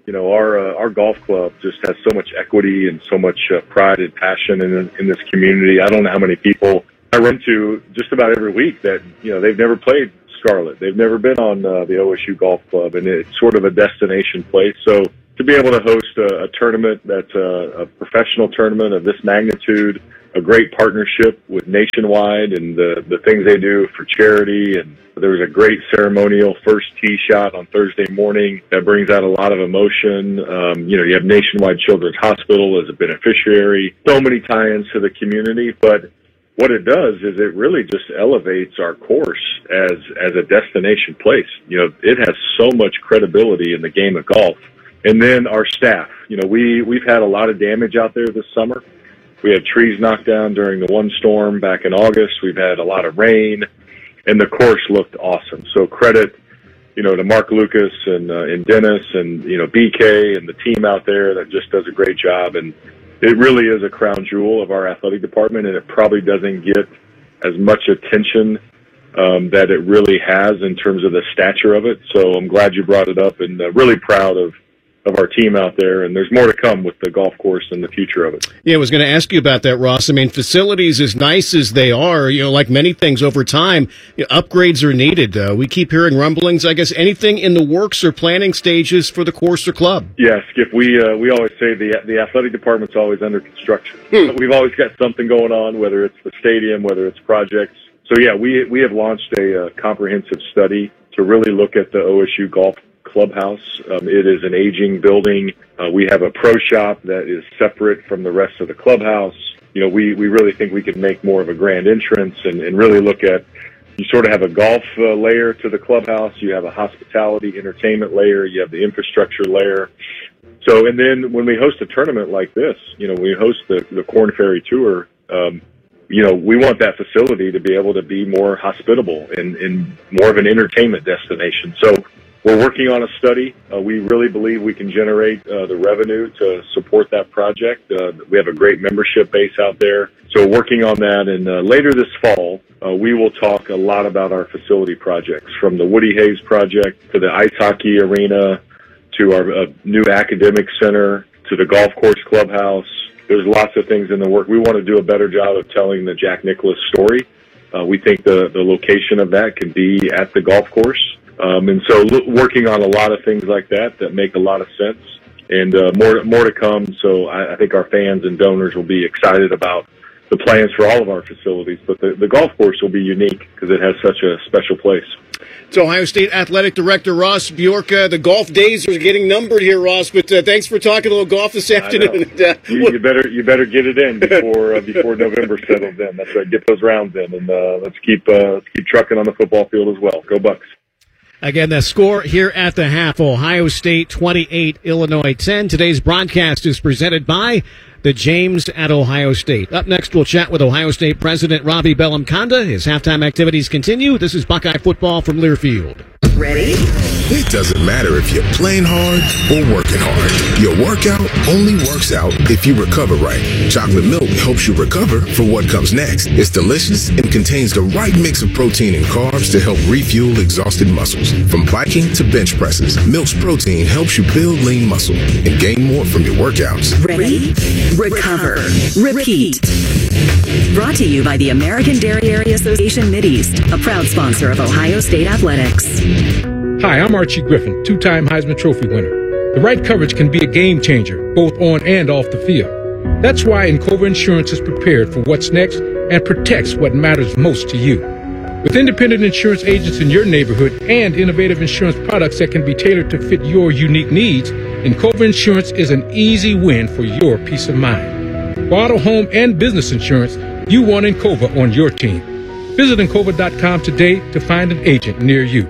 S15: You know, our uh, our golf club just has so much equity and so much uh, pride and passion in in this community. I don't know how many people I run into just about every week that, you know, they've never played Scarlet. They've never been on uh, the O S U Golf Club, and it's sort of a destination place. So to be able to host a, a tournament that's a, a professional tournament of this magnitude, a great partnership with Nationwide and the, the things they do for charity. And there was a great ceremonial first tee shot on Thursday morning that brings out a lot of emotion. Um, you know, you have Nationwide Children's Hospital as a beneficiary, so many tie-ins to the community. But what it does is it really just elevates our course as, as a destination place. You know, it has so much credibility in the game of golf. And then our staff, you know, we, we've had a lot of damage out there this summer. We had trees knocked down during the one storm back in August. We've had a lot of rain, and the course looked awesome. So credit, you know, to Mark Lucas and uh, and Dennis and, you know, B K and the team out there that just does a great job. And it really is a crown jewel of our athletic department, and it probably doesn't get as much attention um, that it really has in terms of the stature of it. So I'm glad you brought it up, and uh, really proud of of our team out there, and there's more to come with the golf course and the future of it.
S14: Yeah, I was going to ask you about that, Ross. I mean, facilities, as nice as they are, you know, like many things over time, you know, upgrades are needed. Uh, we keep hearing rumblings. I guess anything in the works or planning stages for the course or club?
S15: Yeah, Skip, we uh, we always say the the athletic department's always under construction. Hmm. We've always got something going on, whether it's the stadium, whether it's projects. So yeah, we we have launched a uh, comprehensive study to really look at the O S U golf clubhouse. Um, it is an aging building. Uh, we have a pro shop that is separate from the rest of the clubhouse. You know, we, we really think we can make more of a grand entrance and, and really look at, you sort of have a golf uh, layer to the clubhouse. You have a hospitality entertainment layer. You have the infrastructure layer. So, and then when we host a tournament like this, you know, we host the, the Korn Ferry Tour, um, you know, we want that facility to be able to be more hospitable and, and more of an entertainment destination. So, we're working on a study. Uh, we really believe we can generate uh, the revenue to support that project. Uh, we have a great membership base out there. So working on that. And uh, later this fall, uh, we will talk a lot about our facility projects, from the Woody Hayes project to the ice hockey arena to our uh, new academic center to the golf course clubhouse. There's lots of things in the work. We want to do a better job of telling the Jack Nicklaus story. Uh, we think the, the location of that can be at the golf course. Um, and so lo- working on a lot of things like that that make a lot of sense, and uh, more more to come. So I, I think our fans and donors will be excited about the plans for all of our facilities. But the, the golf course will be unique because it has such a special place.
S14: It's Ohio State Athletic Director Ross Bjorka. The golf days are getting numbered here, Ross, but uh, thanks for talking a little golf this afternoon.
S15: Uh, you, you better you better get it in before uh, before November settles in. That's right. Get those rounds in, and uh, let's keep uh, let's keep trucking on the football field as well. Go Bucks.
S14: Again, the score here at the half, Ohio State twenty-eight, Illinois ten. Today's broadcast is presented by the James at Ohio State. Up next, we'll chat with Ohio State President Ravi Bellamkonda. His halftime activities continue. This is Buckeye football from Learfield.
S16: Ready? It doesn't matter if you're playing hard or working hard. Your workout only works out if you recover right. Chocolate milk helps you recover for what comes next. It's delicious and contains the right mix of protein and carbs to help refuel exhausted muscles. From biking to bench presses, Milk's protein helps you build lean muscle and gain more from your workouts.
S17: Ready? Recover. Repeat. Brought to you by the American Dairy Area Association Mideast, a proud sponsor of Ohio State Athletics.
S18: Hi, I'm Archie Griffin, two-time Heisman Trophy winner. The right coverage can be a game changer, both on and off the field. That's why Encova Insurance is prepared for what's next and protects what matters most to you. With independent insurance agents in your neighborhood and innovative insurance products that can be tailored to fit your unique needs, Encova Insurance is an easy win for your peace of mind. For auto, home, and business insurance, you want Encova on your team. Visit Encova dot com today to find an agent near you.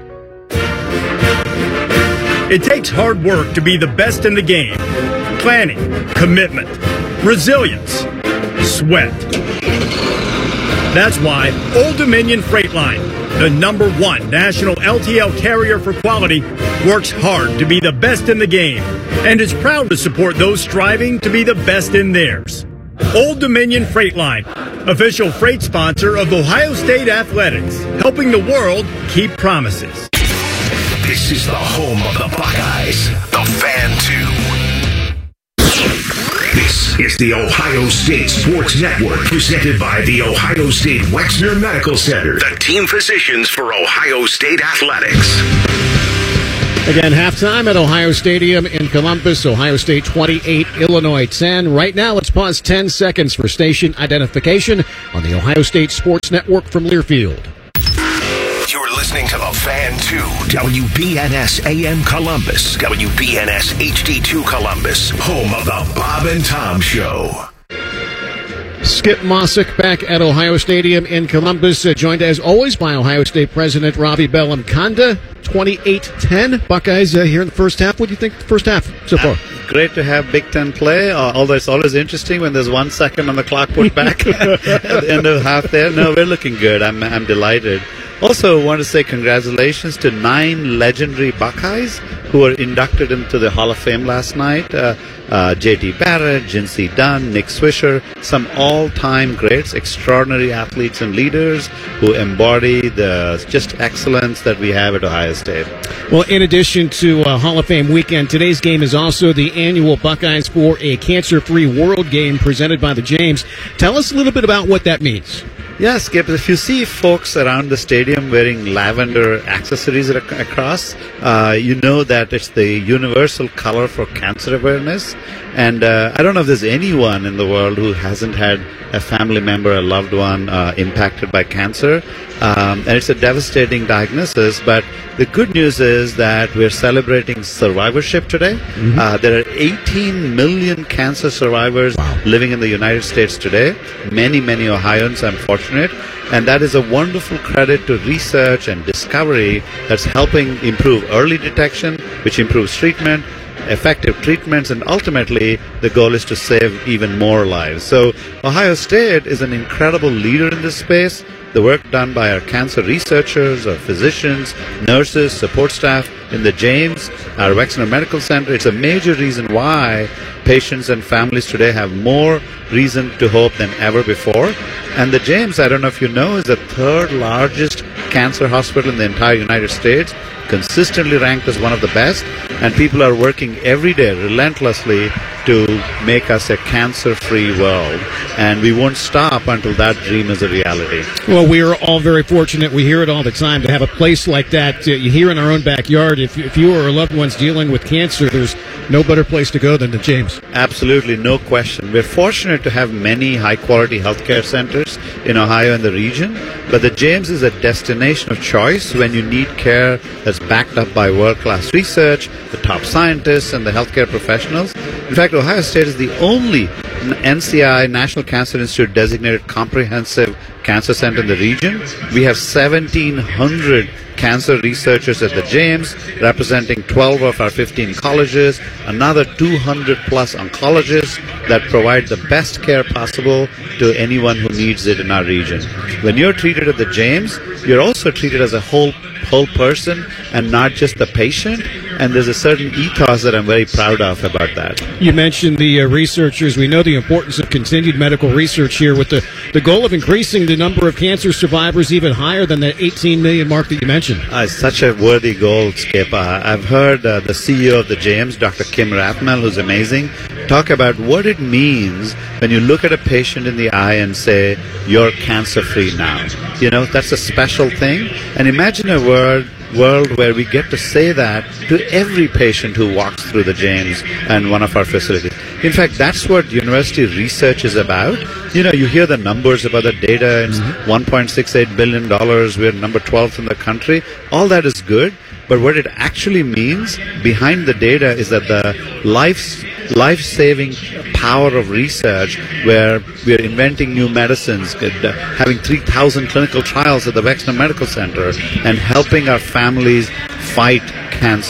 S19: It takes hard work to be the best in the game. Planning, commitment, resilience, sweat. That's why Old Dominion Freight Line, the number one national L T L carrier for quality, works hard to be the best in the game and is proud to support those striving to be the best in theirs. Old Dominion Freight Line, official freight sponsor of Ohio State Athletics, helping the world keep promises.
S8: This is the home of the Buckeyes, the Fan two. This is the Ohio State Sports Network, presented by the Ohio State Wexner Medical Center, the team physicians for Ohio State Athletics.
S14: Again, halftime at Ohio Stadium in Columbus. Ohio State twenty-eight, Illinois ten. Right now, let's pause ten seconds for station identification on the Ohio State Sports Network from Learfield.
S8: You're listening to the Fan two, W B N S A M Columbus, W B N S H D two Columbus, home of the Bob and Tom Show.
S14: Skip Mossick back at Ohio Stadium in Columbus, uh, joined as always by Ohio State President Robbie Bellamconda. twenty-eight ten Buckeyes uh, here in the first half. What do you think the first half so far?
S20: Uh, great to have Big Ten play, uh, although it's always interesting when there's one second on the clock put back at the end of half there. No, we're looking good. I'm, I'm delighted. Also, want to say congratulations to nine legendary Buckeyes who were inducted into the Hall of Fame last night. Uh, uh, J T Barrett, Jinsey Dunn, Nick Swisher, some all-time greats, extraordinary athletes and leaders who embody the just excellence that we have at Ohio State.
S14: Well, in addition to uh, Hall of Fame weekend, today's game is also the annual Buckeyes for a Cancer-Free World game presented by the James. Tell us a little bit about what that means.
S20: Yeah, Skip, if you see folks around the stadium wearing lavender accessories ac- across, uh, you know that it's the universal color for cancer awareness. And uh, I don't know if there's anyone in the world who hasn't had a family member, a loved one uh, impacted by cancer. Um, and it's a devastating diagnosis, but the good news is that we're celebrating survivorship today. Mm-hmm. Uh, there are eighteen million cancer survivors wow. living in the United States today. Many, many Ohioans, I'm fortunate. And that is a wonderful credit to research and discovery that's helping improve early detection, which improves treatment, effective treatments, and ultimately the goal is to save even more lives. So Ohio State is an incredible leader in this space. The work done by our cancer researchers, our physicians, nurses, support staff in the James, our Wexner Medical Center, it's a major reason why patients and families today have more reason to hope than ever before. And the James, I don't know if you know, is the third largest cancer hospital in the entire United States, consistently ranked as one of the best, and people are working every day relentlessly to make us a cancer-free world, and we won't stop until that dream is a reality.
S14: Well, we are all very fortunate. We hear it all the time to have a place like that uh, here in our own backyard. If, if you or a loved one's dealing with cancer, there's no better place to go than the James.
S20: Absolutely, no question. We're fortunate to have many high-quality healthcare centers in Ohio and the region, but the James is a destination of choice when you need care that's backed up by world-class research, the top scientists, and the healthcare professionals. In fact, Ohio State is the only N C I, National Cancer Institute, designated comprehensive cancer center in the region. We have seventeen hundred cancer researchers at the James, representing twelve of our fifteen colleges, another two hundred plus oncologists that provide the best care possible to anyone who needs it in our region. When you're treated at the James, you're also treated as a whole whole person and not just the patient, and there's a certain ethos that I'm very proud of about that.
S14: You mentioned the uh, researchers. We know the importance of continued medical research here with the, the goal of increasing the number of cancer survivors even higher than the eighteen million mark that you mentioned.
S20: Uh, it's such a worthy goal, Skip. Uh, I've heard uh, the C E O of the James, Doctor Kim Rathmel, who's amazing, talk about what it means when you look at a patient in the eye and say, you're cancer-free now. You know, that's a special thing. And imagine a world world where we get to say that to every patient who walks through the James and one of our facilities. In fact, that's what university research is about. You know, you hear the numbers about the data, it's mm-hmm. one point six eight billion dollars, we're number twelfth in the country. All that is good, but what it actually means behind the data is that the life, life-saving power of research, where we're inventing new medicines, having three thousand clinical trials at the Wexner Medical Center, and helping our families fight cancer.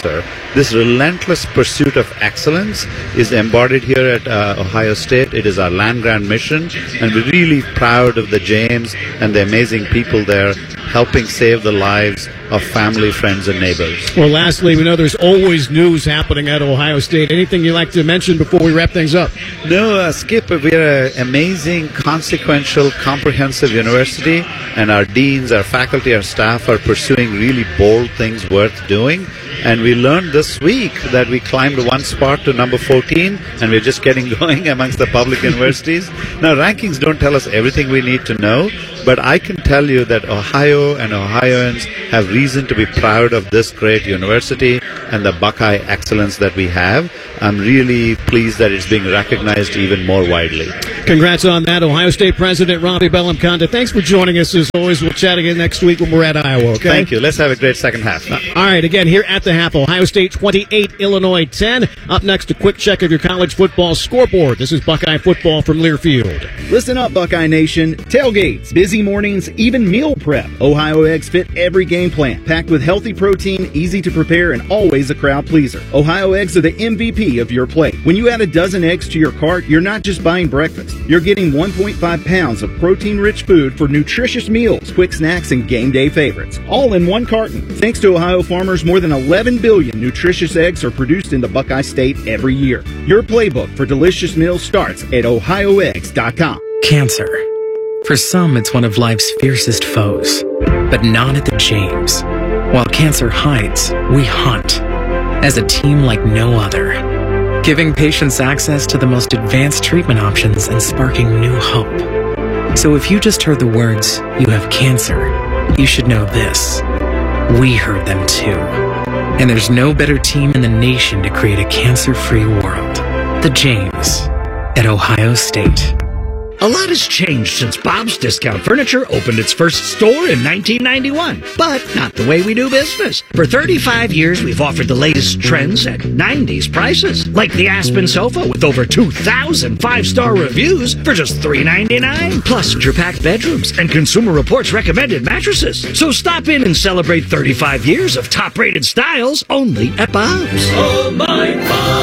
S20: This relentless pursuit of excellence is embodied here at uh, Ohio State. It is our land-grant mission, and we're really proud of the James and the amazing people there helping save the lives of family, friends, and neighbors.
S14: Well, lastly, we know there's always news happening at Ohio State. Anything you'd like to mention before we wrap things up?
S20: No, uh, Skip, we're an amazing, consequential, comprehensive university, and our deans, our faculty, our staff are pursuing really bold things worth doing. And we learned this week that we climbed one spot to number fourteen, and we're just getting going amongst the public universities. Now, rankings don't tell us everything we need to know, but I can tell you that Ohio and Ohioans have reason to be proud of this great university and the Buckeye excellence that we have. I'm really pleased that it's being recognized even more widely.
S14: Congrats on that, Ohio State President Robbie Bellamconte. Thanks for joining us as always. We'll chat again next week when we're at Iowa, okay?
S20: Thank you. Let's have a great second half.
S14: All right, again, here at the half, Ohio State twenty-eight, Illinois ten. Up next, a quick check of your college football scoreboard. This is Buckeye football from Learfield.
S21: Listen up, Buckeye Nation. Tailgates, busy mornings, even meal prep. Ohio Eggs fit every game plan. Packed with healthy protein, easy to prepare, and always a crowd pleaser. Ohio Eggs are the M V P of your plate. When you add a dozen eggs to your cart, you're not just buying breakfast. You're getting one point five pounds of protein-rich food for nutritious meals, quick snacks, and game day favorites. All in one carton. Thanks to Ohio farmers, more than eleven billion nutritious eggs are produced in the Buckeye State every year. Your playbook for delicious meals starts at ohio eggs dot com.
S22: Cancer. For some, it's one of life's fiercest foes, but not at the James. While cancer hides, we hunt as a team like no other, giving patients access to the most advanced treatment options and sparking new hope. So if you just heard the words, "You have cancer," you should know this. We heard them too. And there's no better team in the nation to create a cancer-free world. The James at Ohio State.
S23: A lot has changed since Bob's Discount Furniture opened its first store in nineteen ninety-one, but not the way we do business. For thirty-five years, we've offered the latest trends at nineties prices, like the Aspen sofa with over two thousand five-star reviews for just three ninety-nine, plus packed bedrooms and Consumer Reports recommended mattresses. So stop in and celebrate thirty-five years of top-rated styles only at Bob's.
S8: Oh, my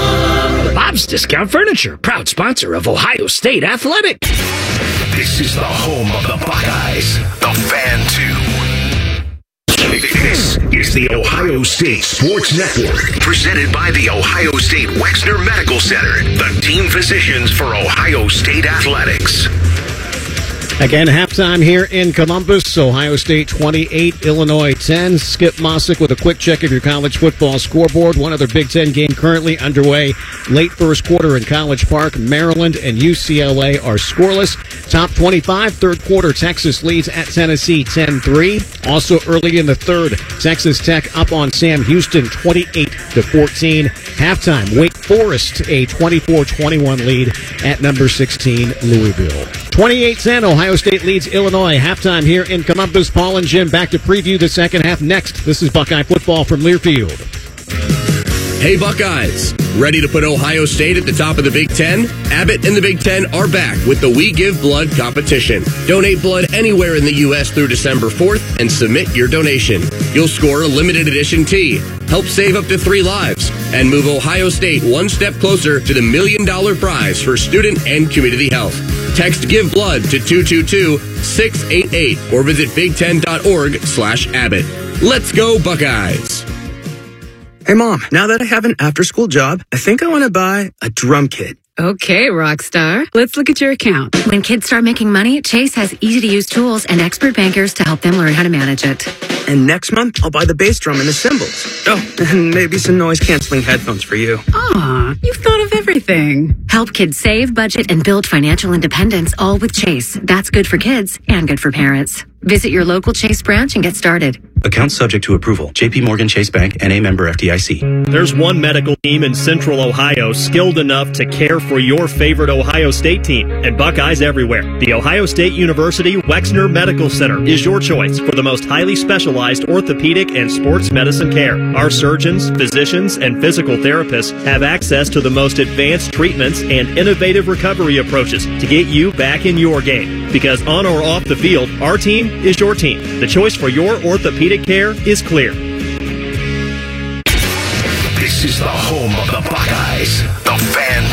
S8: Bob!
S23: Bob's Discount Furniture, proud sponsor of Ohio State Athletics.
S8: This is the home of the Buckeyes, the Fan two. This is the Ohio State Sports Network, presented by the Ohio State Wexner Medical Center, the team physicians for Ohio State Athletics.
S14: Again, halftime here in Columbus. Ohio State twenty-eight, Illinois ten. Skip Mossick with a quick check of your college football scoreboard. One other Big Ten game currently underway. Late first quarter in College Park. Maryland and U C L A are scoreless. Top twenty-five, third quarter, Texas leads at Tennessee ten three. Also early in the third, Texas Tech up on Sam Houston twenty-eight to fourteen. Halftime, Wake Forest a twenty-four twenty-one lead at number sixteen, Louisville. twenty-eight ten, Ohio State leads Illinois. Halftime here in Columbus. Paul and Jim back to preview the second half next. This is Buckeye football from Learfield.
S24: Hey Buckeyes, ready to put Ohio State at the top of the Big Ten? Abbott and the Big Ten are back with the We Give Blood competition. Donate blood anywhere in the U S through December fourth and submit your donation. You'll score a limited edition tee, help save up to three lives, and move Ohio State one step closer to the million dollar prize for student and community health. Text Give Blood to two two two, six eight eight or visit big ten dot org slash Abbott. Let's go Buckeyes!
S25: Hey, Mom, now that I have an after-school job, I think I want to buy a drum kit.
S26: Okay, Rockstar. Let's look at your account.
S27: When kids start making money, Chase has easy-to-use tools and expert bankers to help them learn how to manage it.
S25: And next month, I'll buy the bass drum and the cymbals. Oh, and maybe some noise-canceling headphones for you.
S26: Aw, you've thought of everything.
S27: Help kids save, budget, and build financial independence, all with Chase. That's good for kids and good for parents. Visit your local Chase branch and get started.
S25: Account subject to approval. J P Morgan Chase Bank, N A member F D I C.
S7: There's one medical team in Central Ohio skilled enough to care for your favorite Ohio State team, and Buckeyes everywhere. The Ohio State University Wexner Medical Center is your choice for the most highly specialized orthopedic and sports medicine care. Our surgeons, physicians, and physical therapists have access to the most advanced treatments and innovative recovery approaches to get you back in your game. Because on or off the field, our team is your team. The choice for your orthopedic care is clear.
S8: This This is the home of the Buckeyes, the Fan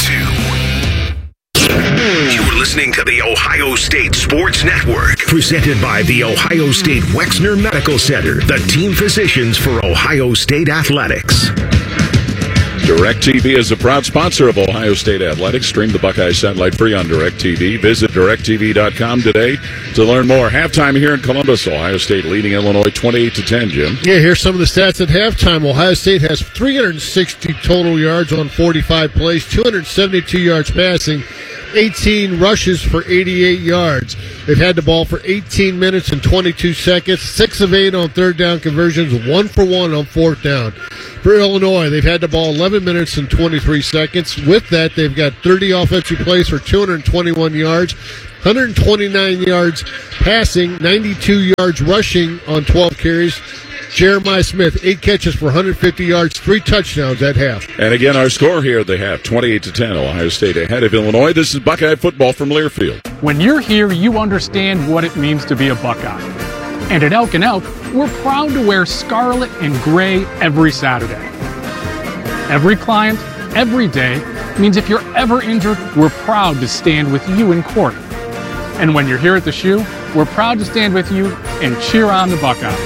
S8: two. You're listening to the Ohio State Sports Network, presented by the Ohio State Wexner Medical Center, the team physicians for Ohio State Athletics.
S1: DirecTV is a proud sponsor of Ohio State Athletics. Stream the Buckeyes satellite free on DirecTV. Visit direct t v dot com today to learn more. Halftime here in Columbus, Ohio State leading Illinois twenty-eight to ten, Jim.
S2: Yeah, here's some of the stats at halftime. Ohio State has three hundred sixty total yards on forty-five plays, two hundred seventy-two yards passing, eighteen rushes for eighty-eight yards. They've had the ball for eighteen minutes and twenty-two seconds, six of eight on third down conversions, one for one on fourth down. For Illinois, they've had the ball eleven minutes and twenty-three seconds. With that, they've got thirty offensive plays for two hundred twenty-one yards, one hundred twenty-nine yards passing, ninety-two yards rushing on twelve carries. Jeremiah Smith, eight catches for one hundred fifty yards, three touchdowns at half.
S1: And again, our score here at the half, twenty-eight to ten, Ohio State ahead of Illinois. This is Buckeye football from Learfield.
S3: When you're here, you understand what it means to be a Buckeye. And at Elk and Elk, we're proud to wear scarlet and gray every Saturday. Every client, every day, means if you're ever injured, we're proud to stand with you in court. And when you're here at the Shoe, we're proud to stand with you and cheer on the Buckeyes.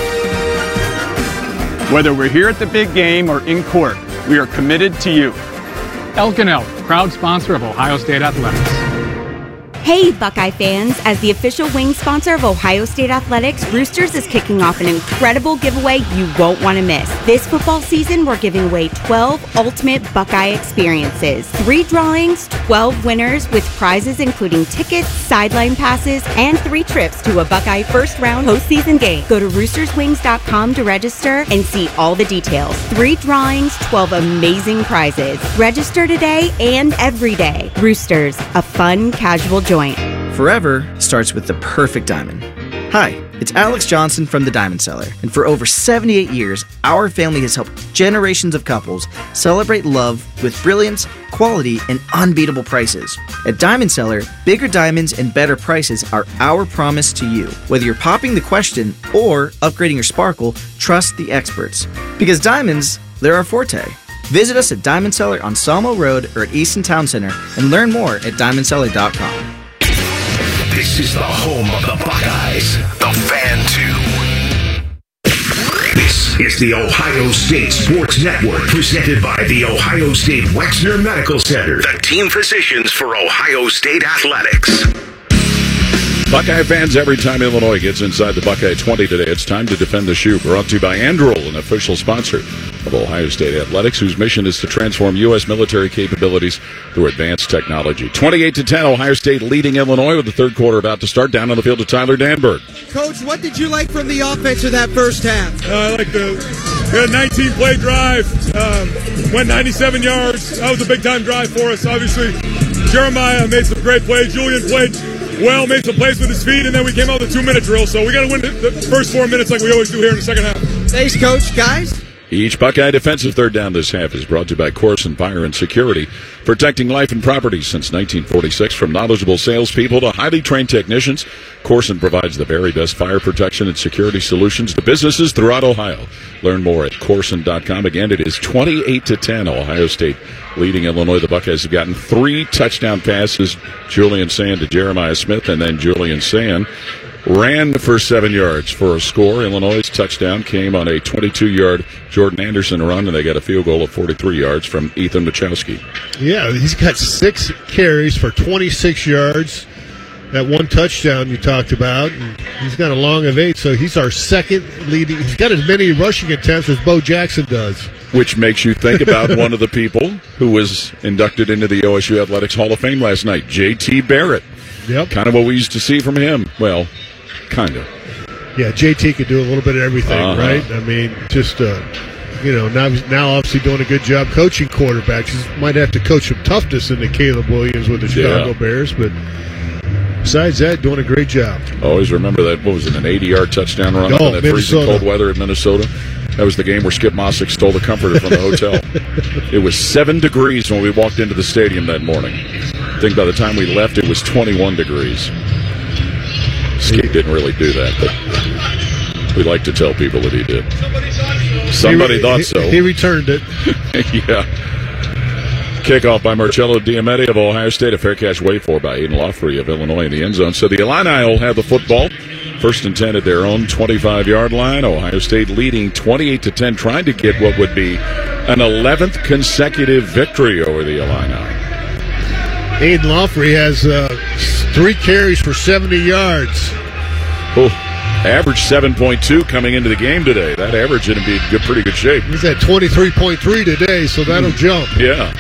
S4: Whether we're here at the big game or in court, we are committed to you.
S3: Elk and Elk, proud sponsor of Ohio State Athletics.
S5: Hey, Buckeye fans! As the official wing sponsor of Ohio State Athletics, Roosters is kicking off an incredible giveaway you won't want to miss. This football season, we're giving away twelve ultimate Buckeye experiences. Three drawings, twelve winners with prizes including tickets, sideline passes, and three trips to a Buckeye first-round postseason game. Go to roosters wings dot com to register and see all the details. Three drawings, twelve amazing prizes. Register today and every day. Roosters, a fun, casual joy.
S6: Forever starts with the perfect diamond. Hi, it's Alex Johnson from the Diamond Cellar, and for over seventy-eight years, our family has helped generations of couples celebrate love with brilliance, quality, and unbeatable prices. At Diamond Cellar, bigger diamonds and better prices are our promise to you. Whether you're popping the question or upgrading your sparkle, trust the experts. Because diamonds, they're our forte. Visit us at Diamond Cellar on Sawmill Road or at Easton Town Center and learn more at diamond cellar dot com.
S8: This is the home of the Buckeyes, the Fan two. This is the Ohio State Sports Network, presented by the Ohio State Wexner Medical Center, the team physicians for Ohio State Athletics.
S1: Buckeye fans, every time Illinois gets inside the Buckeye twenty today, it's time to defend the Shoe. Brought to you by Anduril, an official sponsor of Ohio State Athletics, whose mission is to transform U S military capabilities through advanced technology. twenty-eight to ten, Ohio State leading Illinois with the third quarter about to start. Down on the field to Tyler Danberg.
S9: Coach, what did you like from the offense in that first half?
S10: Uh, I like the we had a nineteen-play drive, um, went ninety-seven yards. That was a big-time drive for us, obviously. Jeremiah made some great plays. Julian played well, made some plays with his feet, and then we came out with a two-minute drill. So we got to win the first four minutes like we always do here in the second half.
S9: Thanks, Coach. Guys?
S1: Each Buckeye defensive third down this half is brought to you by Corson Fire and Security, protecting life and property since nineteen forty-six. From knowledgeable salespeople to highly trained technicians, Corson provides the very best fire protection and security solutions to businesses throughout Ohio. Learn more at corson dot com. Again, it is twenty-eight to ten, Ohio State leading Illinois. The Buckeyes have gotten three touchdown passes, Julian Sand to Jeremiah Smith, and then Julian Sand ran for seven yards for a score. Illinois' touchdown came on a twenty-two-yard Jordan Anderson run, and they got a field goal of forty-three yards from Ethan Machowski.
S2: Yeah, he's got six carries for twenty-six yards. That one touchdown you talked about, and he's got a long of eight, so he's our second leading. He's got as many rushing attempts as Bo Jackson does.
S1: Which makes you think about one of the people who was inducted into the O S U Athletics Hall of Fame last night, J T Barrett.
S2: Yep.
S1: Kind of what we used to see from him. Well, kind of.
S2: Yeah, J T could do a little bit of everything,
S1: uh-huh.
S2: right? I mean, just, uh, you know, now, now obviously doing a good job coaching quarterbacks. He might have to coach some toughness into Caleb Williams with the Chicago
S1: yeah.
S2: Bears, but besides that, doing a great job.
S1: Always remember that, what was it, an eighty-yard touchdown run
S2: oh,
S1: up in that
S2: Minnesota.
S1: freezing cold weather at Minnesota? That was the game where Skip Mossick stole the comforter from the hotel. It was seven degrees when we walked into the stadium that morning. I think by the time we left, it was twenty-one degrees. Skip didn't really do that, but we like to tell people that he did. Somebody
S2: he,
S1: thought
S2: he,
S1: so.
S2: He returned it.
S1: Yeah. Kickoff by Marcello Diametti of Ohio State. A fair catch wait for by Aiden Lawfrey of Illinois in the end zone. So the Illini will have the football. First and ten at their own twenty-five-yard line. Ohio State leading twenty-eight to ten, trying to get what would be an eleventh consecutive victory over the Illini.
S2: Aiden Lawfrey has uh, three carries for seventy yards.
S1: Oh, average seven point two coming into the game today. That average going to be in good, pretty good shape.
S2: He's at twenty-three point three today, so that'll mm. jump.
S1: Yeah.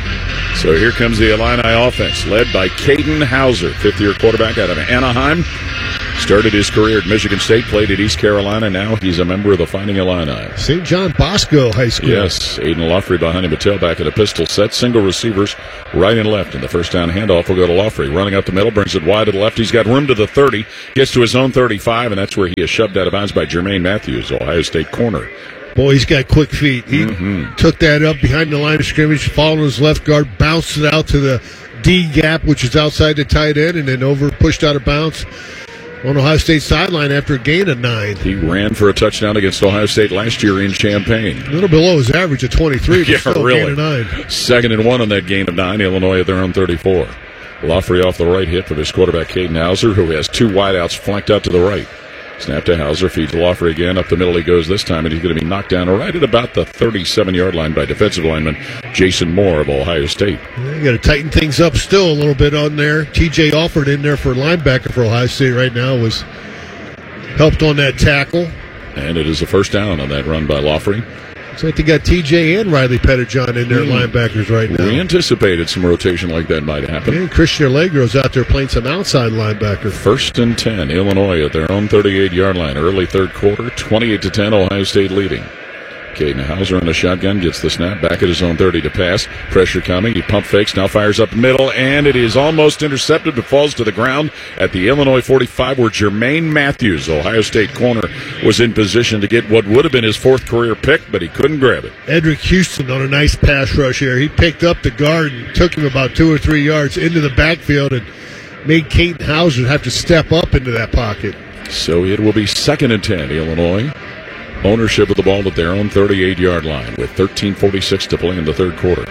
S1: So here comes the Illini offense, led by Caden Hauser, fifth-year quarterback out of Anaheim. Started his career at Michigan State, played at East Carolina. Now he's a member of the Fighting Illini.
S2: Saint John Bosco High School.
S1: Yes, Aiden Lawfrey behind him, a tailback in a pistol set. Single receivers right and left. And the first down handoff will go to Lawfrey. Running up the middle, brings it wide to the left. He's got room to the thirty. Gets to his own thirty-five, and that's where he is shoved out of bounds by Jermaine Matthews, Ohio State corner.
S2: Boy, he's got quick feet. He
S1: mm-hmm.
S2: took that up behind the line of scrimmage, followed his left guard, bounced it out to the D gap, which is outside the tight end, and then over pushed out of bounds on Ohio State's sideline after a gain of nine.
S1: He ran for a touchdown against Ohio State last year in Champaign.
S2: A little below his average of twenty-three, but
S1: yeah,
S2: still
S1: really.
S2: a gain of nine.
S1: Second and one on that gain of nine. Illinois at their own thirty-four. Lawfrey off the right hip of his quarterback, Caden Hauser, who has two wideouts flanked out to the right. Snap to Hauser, feeds Lawfrey again. Up the middle he goes this time, and he's going to be knocked down right at about the thirty-seven-yard line by defensive lineman Jason Moore of Ohio State.
S2: You got to tighten things up still a little bit on there. T J Alford in there for linebacker for Ohio State right now was helped on that tackle.
S1: And it is a first down on that run by Lawfrey.
S2: Looks like they got T J and Riley Pettijohn in their mm. linebackers right now.
S1: We anticipated some rotation like that might happen.
S2: And Christian Allegro's out there playing some outside linebacker.
S1: First and ten, Illinois at their own thirty-eight-yard line. Early third quarter, twenty-eight to ten, Ohio State leading. Caden Hauser in a shotgun, gets the snap, back at his own thirty to pass. Pressure coming, he pump fakes, now fires up the middle, and it is almost intercepted, but falls to the ground at the Illinois forty-five, where Jermaine Matthews, Ohio State corner, was in position to get what would have been his fourth career pick, but he couldn't grab it.
S2: Edric Houston on a nice pass rush here. He picked up the guard and took him about two or three yards into the backfield and made Caden Hauser have to step up into that pocket.
S1: So it will be second and ten, Illinois. Ownership of the ball at their own thirty-eight-yard line with thirteen forty-six to play in the third quarter.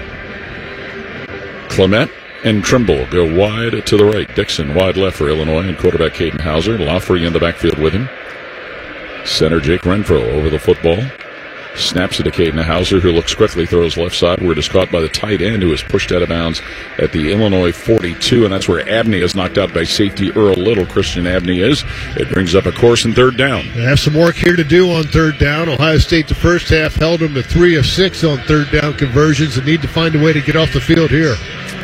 S1: Clement and Trimble go wide to the right. Dixon wide left for Illinois and quarterback Caden Hauser. Lawfrey in the backfield with him. Center Jake Renfro over the football. Snaps it to Caden Hauser, who looks quickly, throws left side, where it is caught by the tight end, who is pushed out of bounds at the Illinois forty-two, and that's where Abney is knocked out by safety Earl Little. Christian Abney is. It brings up a course and third down.
S2: They have some work here to do on third down. Ohio State the first half held them to three of six on third down conversions and need to find a way to get off the field here.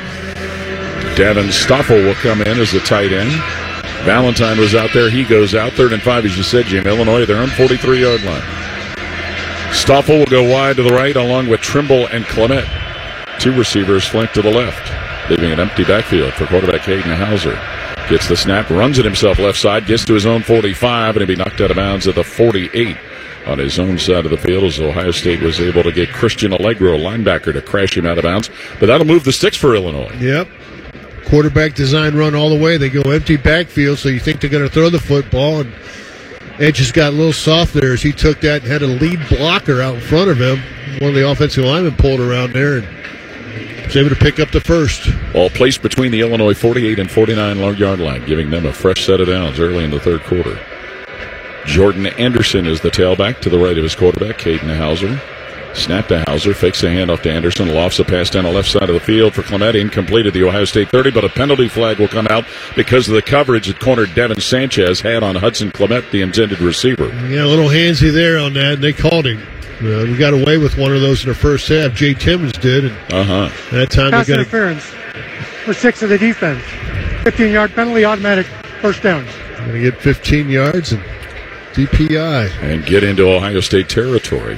S1: Davin Stoffel will come in as the tight end. Valentine was out there. He goes out. Third and five, as you said, Jim. Illinois, their own forty-three-yard line. Stoffel will go wide to the right along with Trimble and Clement. Two receivers flanked to the left, leaving an empty backfield for quarterback Caden Hauser. Gets the snap, runs it himself left side, gets to his own forty-five, and he'll be knocked out of bounds at the forty-eight on his own side of the field, as Ohio State was able to get Christian Allegro, linebacker, to crash him out of bounds. But that'll move the sticks for Illinois.
S2: Yep. Quarterback design run all the way. They go empty backfield, so you think they're going to throw the football, and Edge just got a little soft there as he took that and had a lead blocker out in front of him. One of the offensive linemen pulled around there and was able to pick up the first.
S1: All placed between the Illinois forty-eight and forty-nine-yard line, giving them a fresh set of downs early in the third quarter. Jordan Anderson is the tailback to the right of his quarterback, Caden Hauser. Snap to Hauser, fakes a handoff to Anderson, lofts a pass down the left side of the field for Clement, incomplete at the Ohio State thirty, but a penalty flag will come out because of the coverage that corner Devin Sanchez had on Hudson Clement, the intended receiver.
S2: Yeah, a little handsy there on that, and they called him. Uh, we got away with one of those in the first half. Jay Timmons did, and
S1: uh-huh.
S2: that time
S11: pass
S2: they got
S11: interference for six of the defense. fifteen-yard penalty, automatic first down.
S2: Going to get fifteen yards and D P I.
S1: And get into Ohio State territory.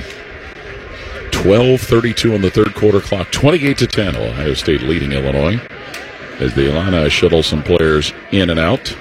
S1: twelve thirty-two on the third quarter clock. twenty-eight to ten, Ohio State leading Illinois as the Illini shuttle some players in and out.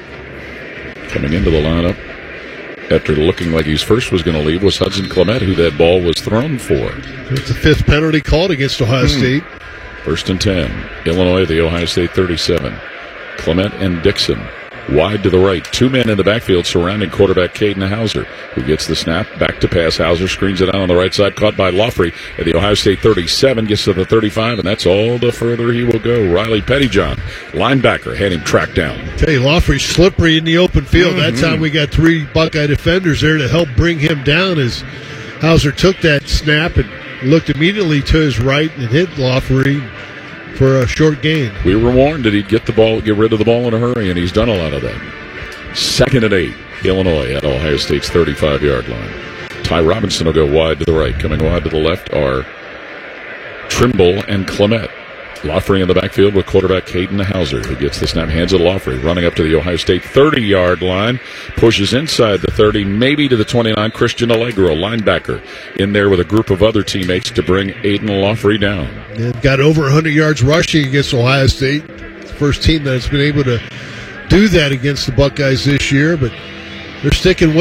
S1: Coming into the lineup after looking like he's first was going to leave was Hudson Clement, who that ball was thrown for.
S2: It's the fifth penalty called against Ohio hmm. State.
S1: First and ten. Illinois, the Ohio State thirty-seven. Clement and Dixon Wide to the right. Two men in the backfield surrounding quarterback Caden Hauser, who gets the snap. Back to pass. Hauser screens it out on the right side. Caught by Laughery at the Ohio State thirty-seven. Gets to the thirty-five, and that's all the further he will go. Riley Pettyjohn, linebacker, had him tracked down.
S2: Tell you, Laughery's slippery in the open field.
S1: Mm-hmm.
S2: That time we got three Buckeye defenders there to help bring him down as Hauser took that snap and looked immediately to his right and hit Laughery for a short gain.
S1: We were warned that he'd get the ball, get rid of the ball in a hurry, and he's done a lot of that. Second and eight, Illinois at Ohio State's thirty-five-yard line. Ty Robinson will go wide to the right. Coming wide to the left are Trimble and Clement. Laughery in the backfield with quarterback Caden Hauser, who gets the snap, hands it to Laughery, running up to the Ohio State thirty-yard line, pushes inside the thirty, maybe to the twenty-nine. Christian Allegro, linebacker, in there with a group of other teammates to bring Aiden Laughery down.
S2: And got over one hundred yards rushing against Ohio State. It's the first team that's been able to do that against the Buckeyes this year, but they're sticking with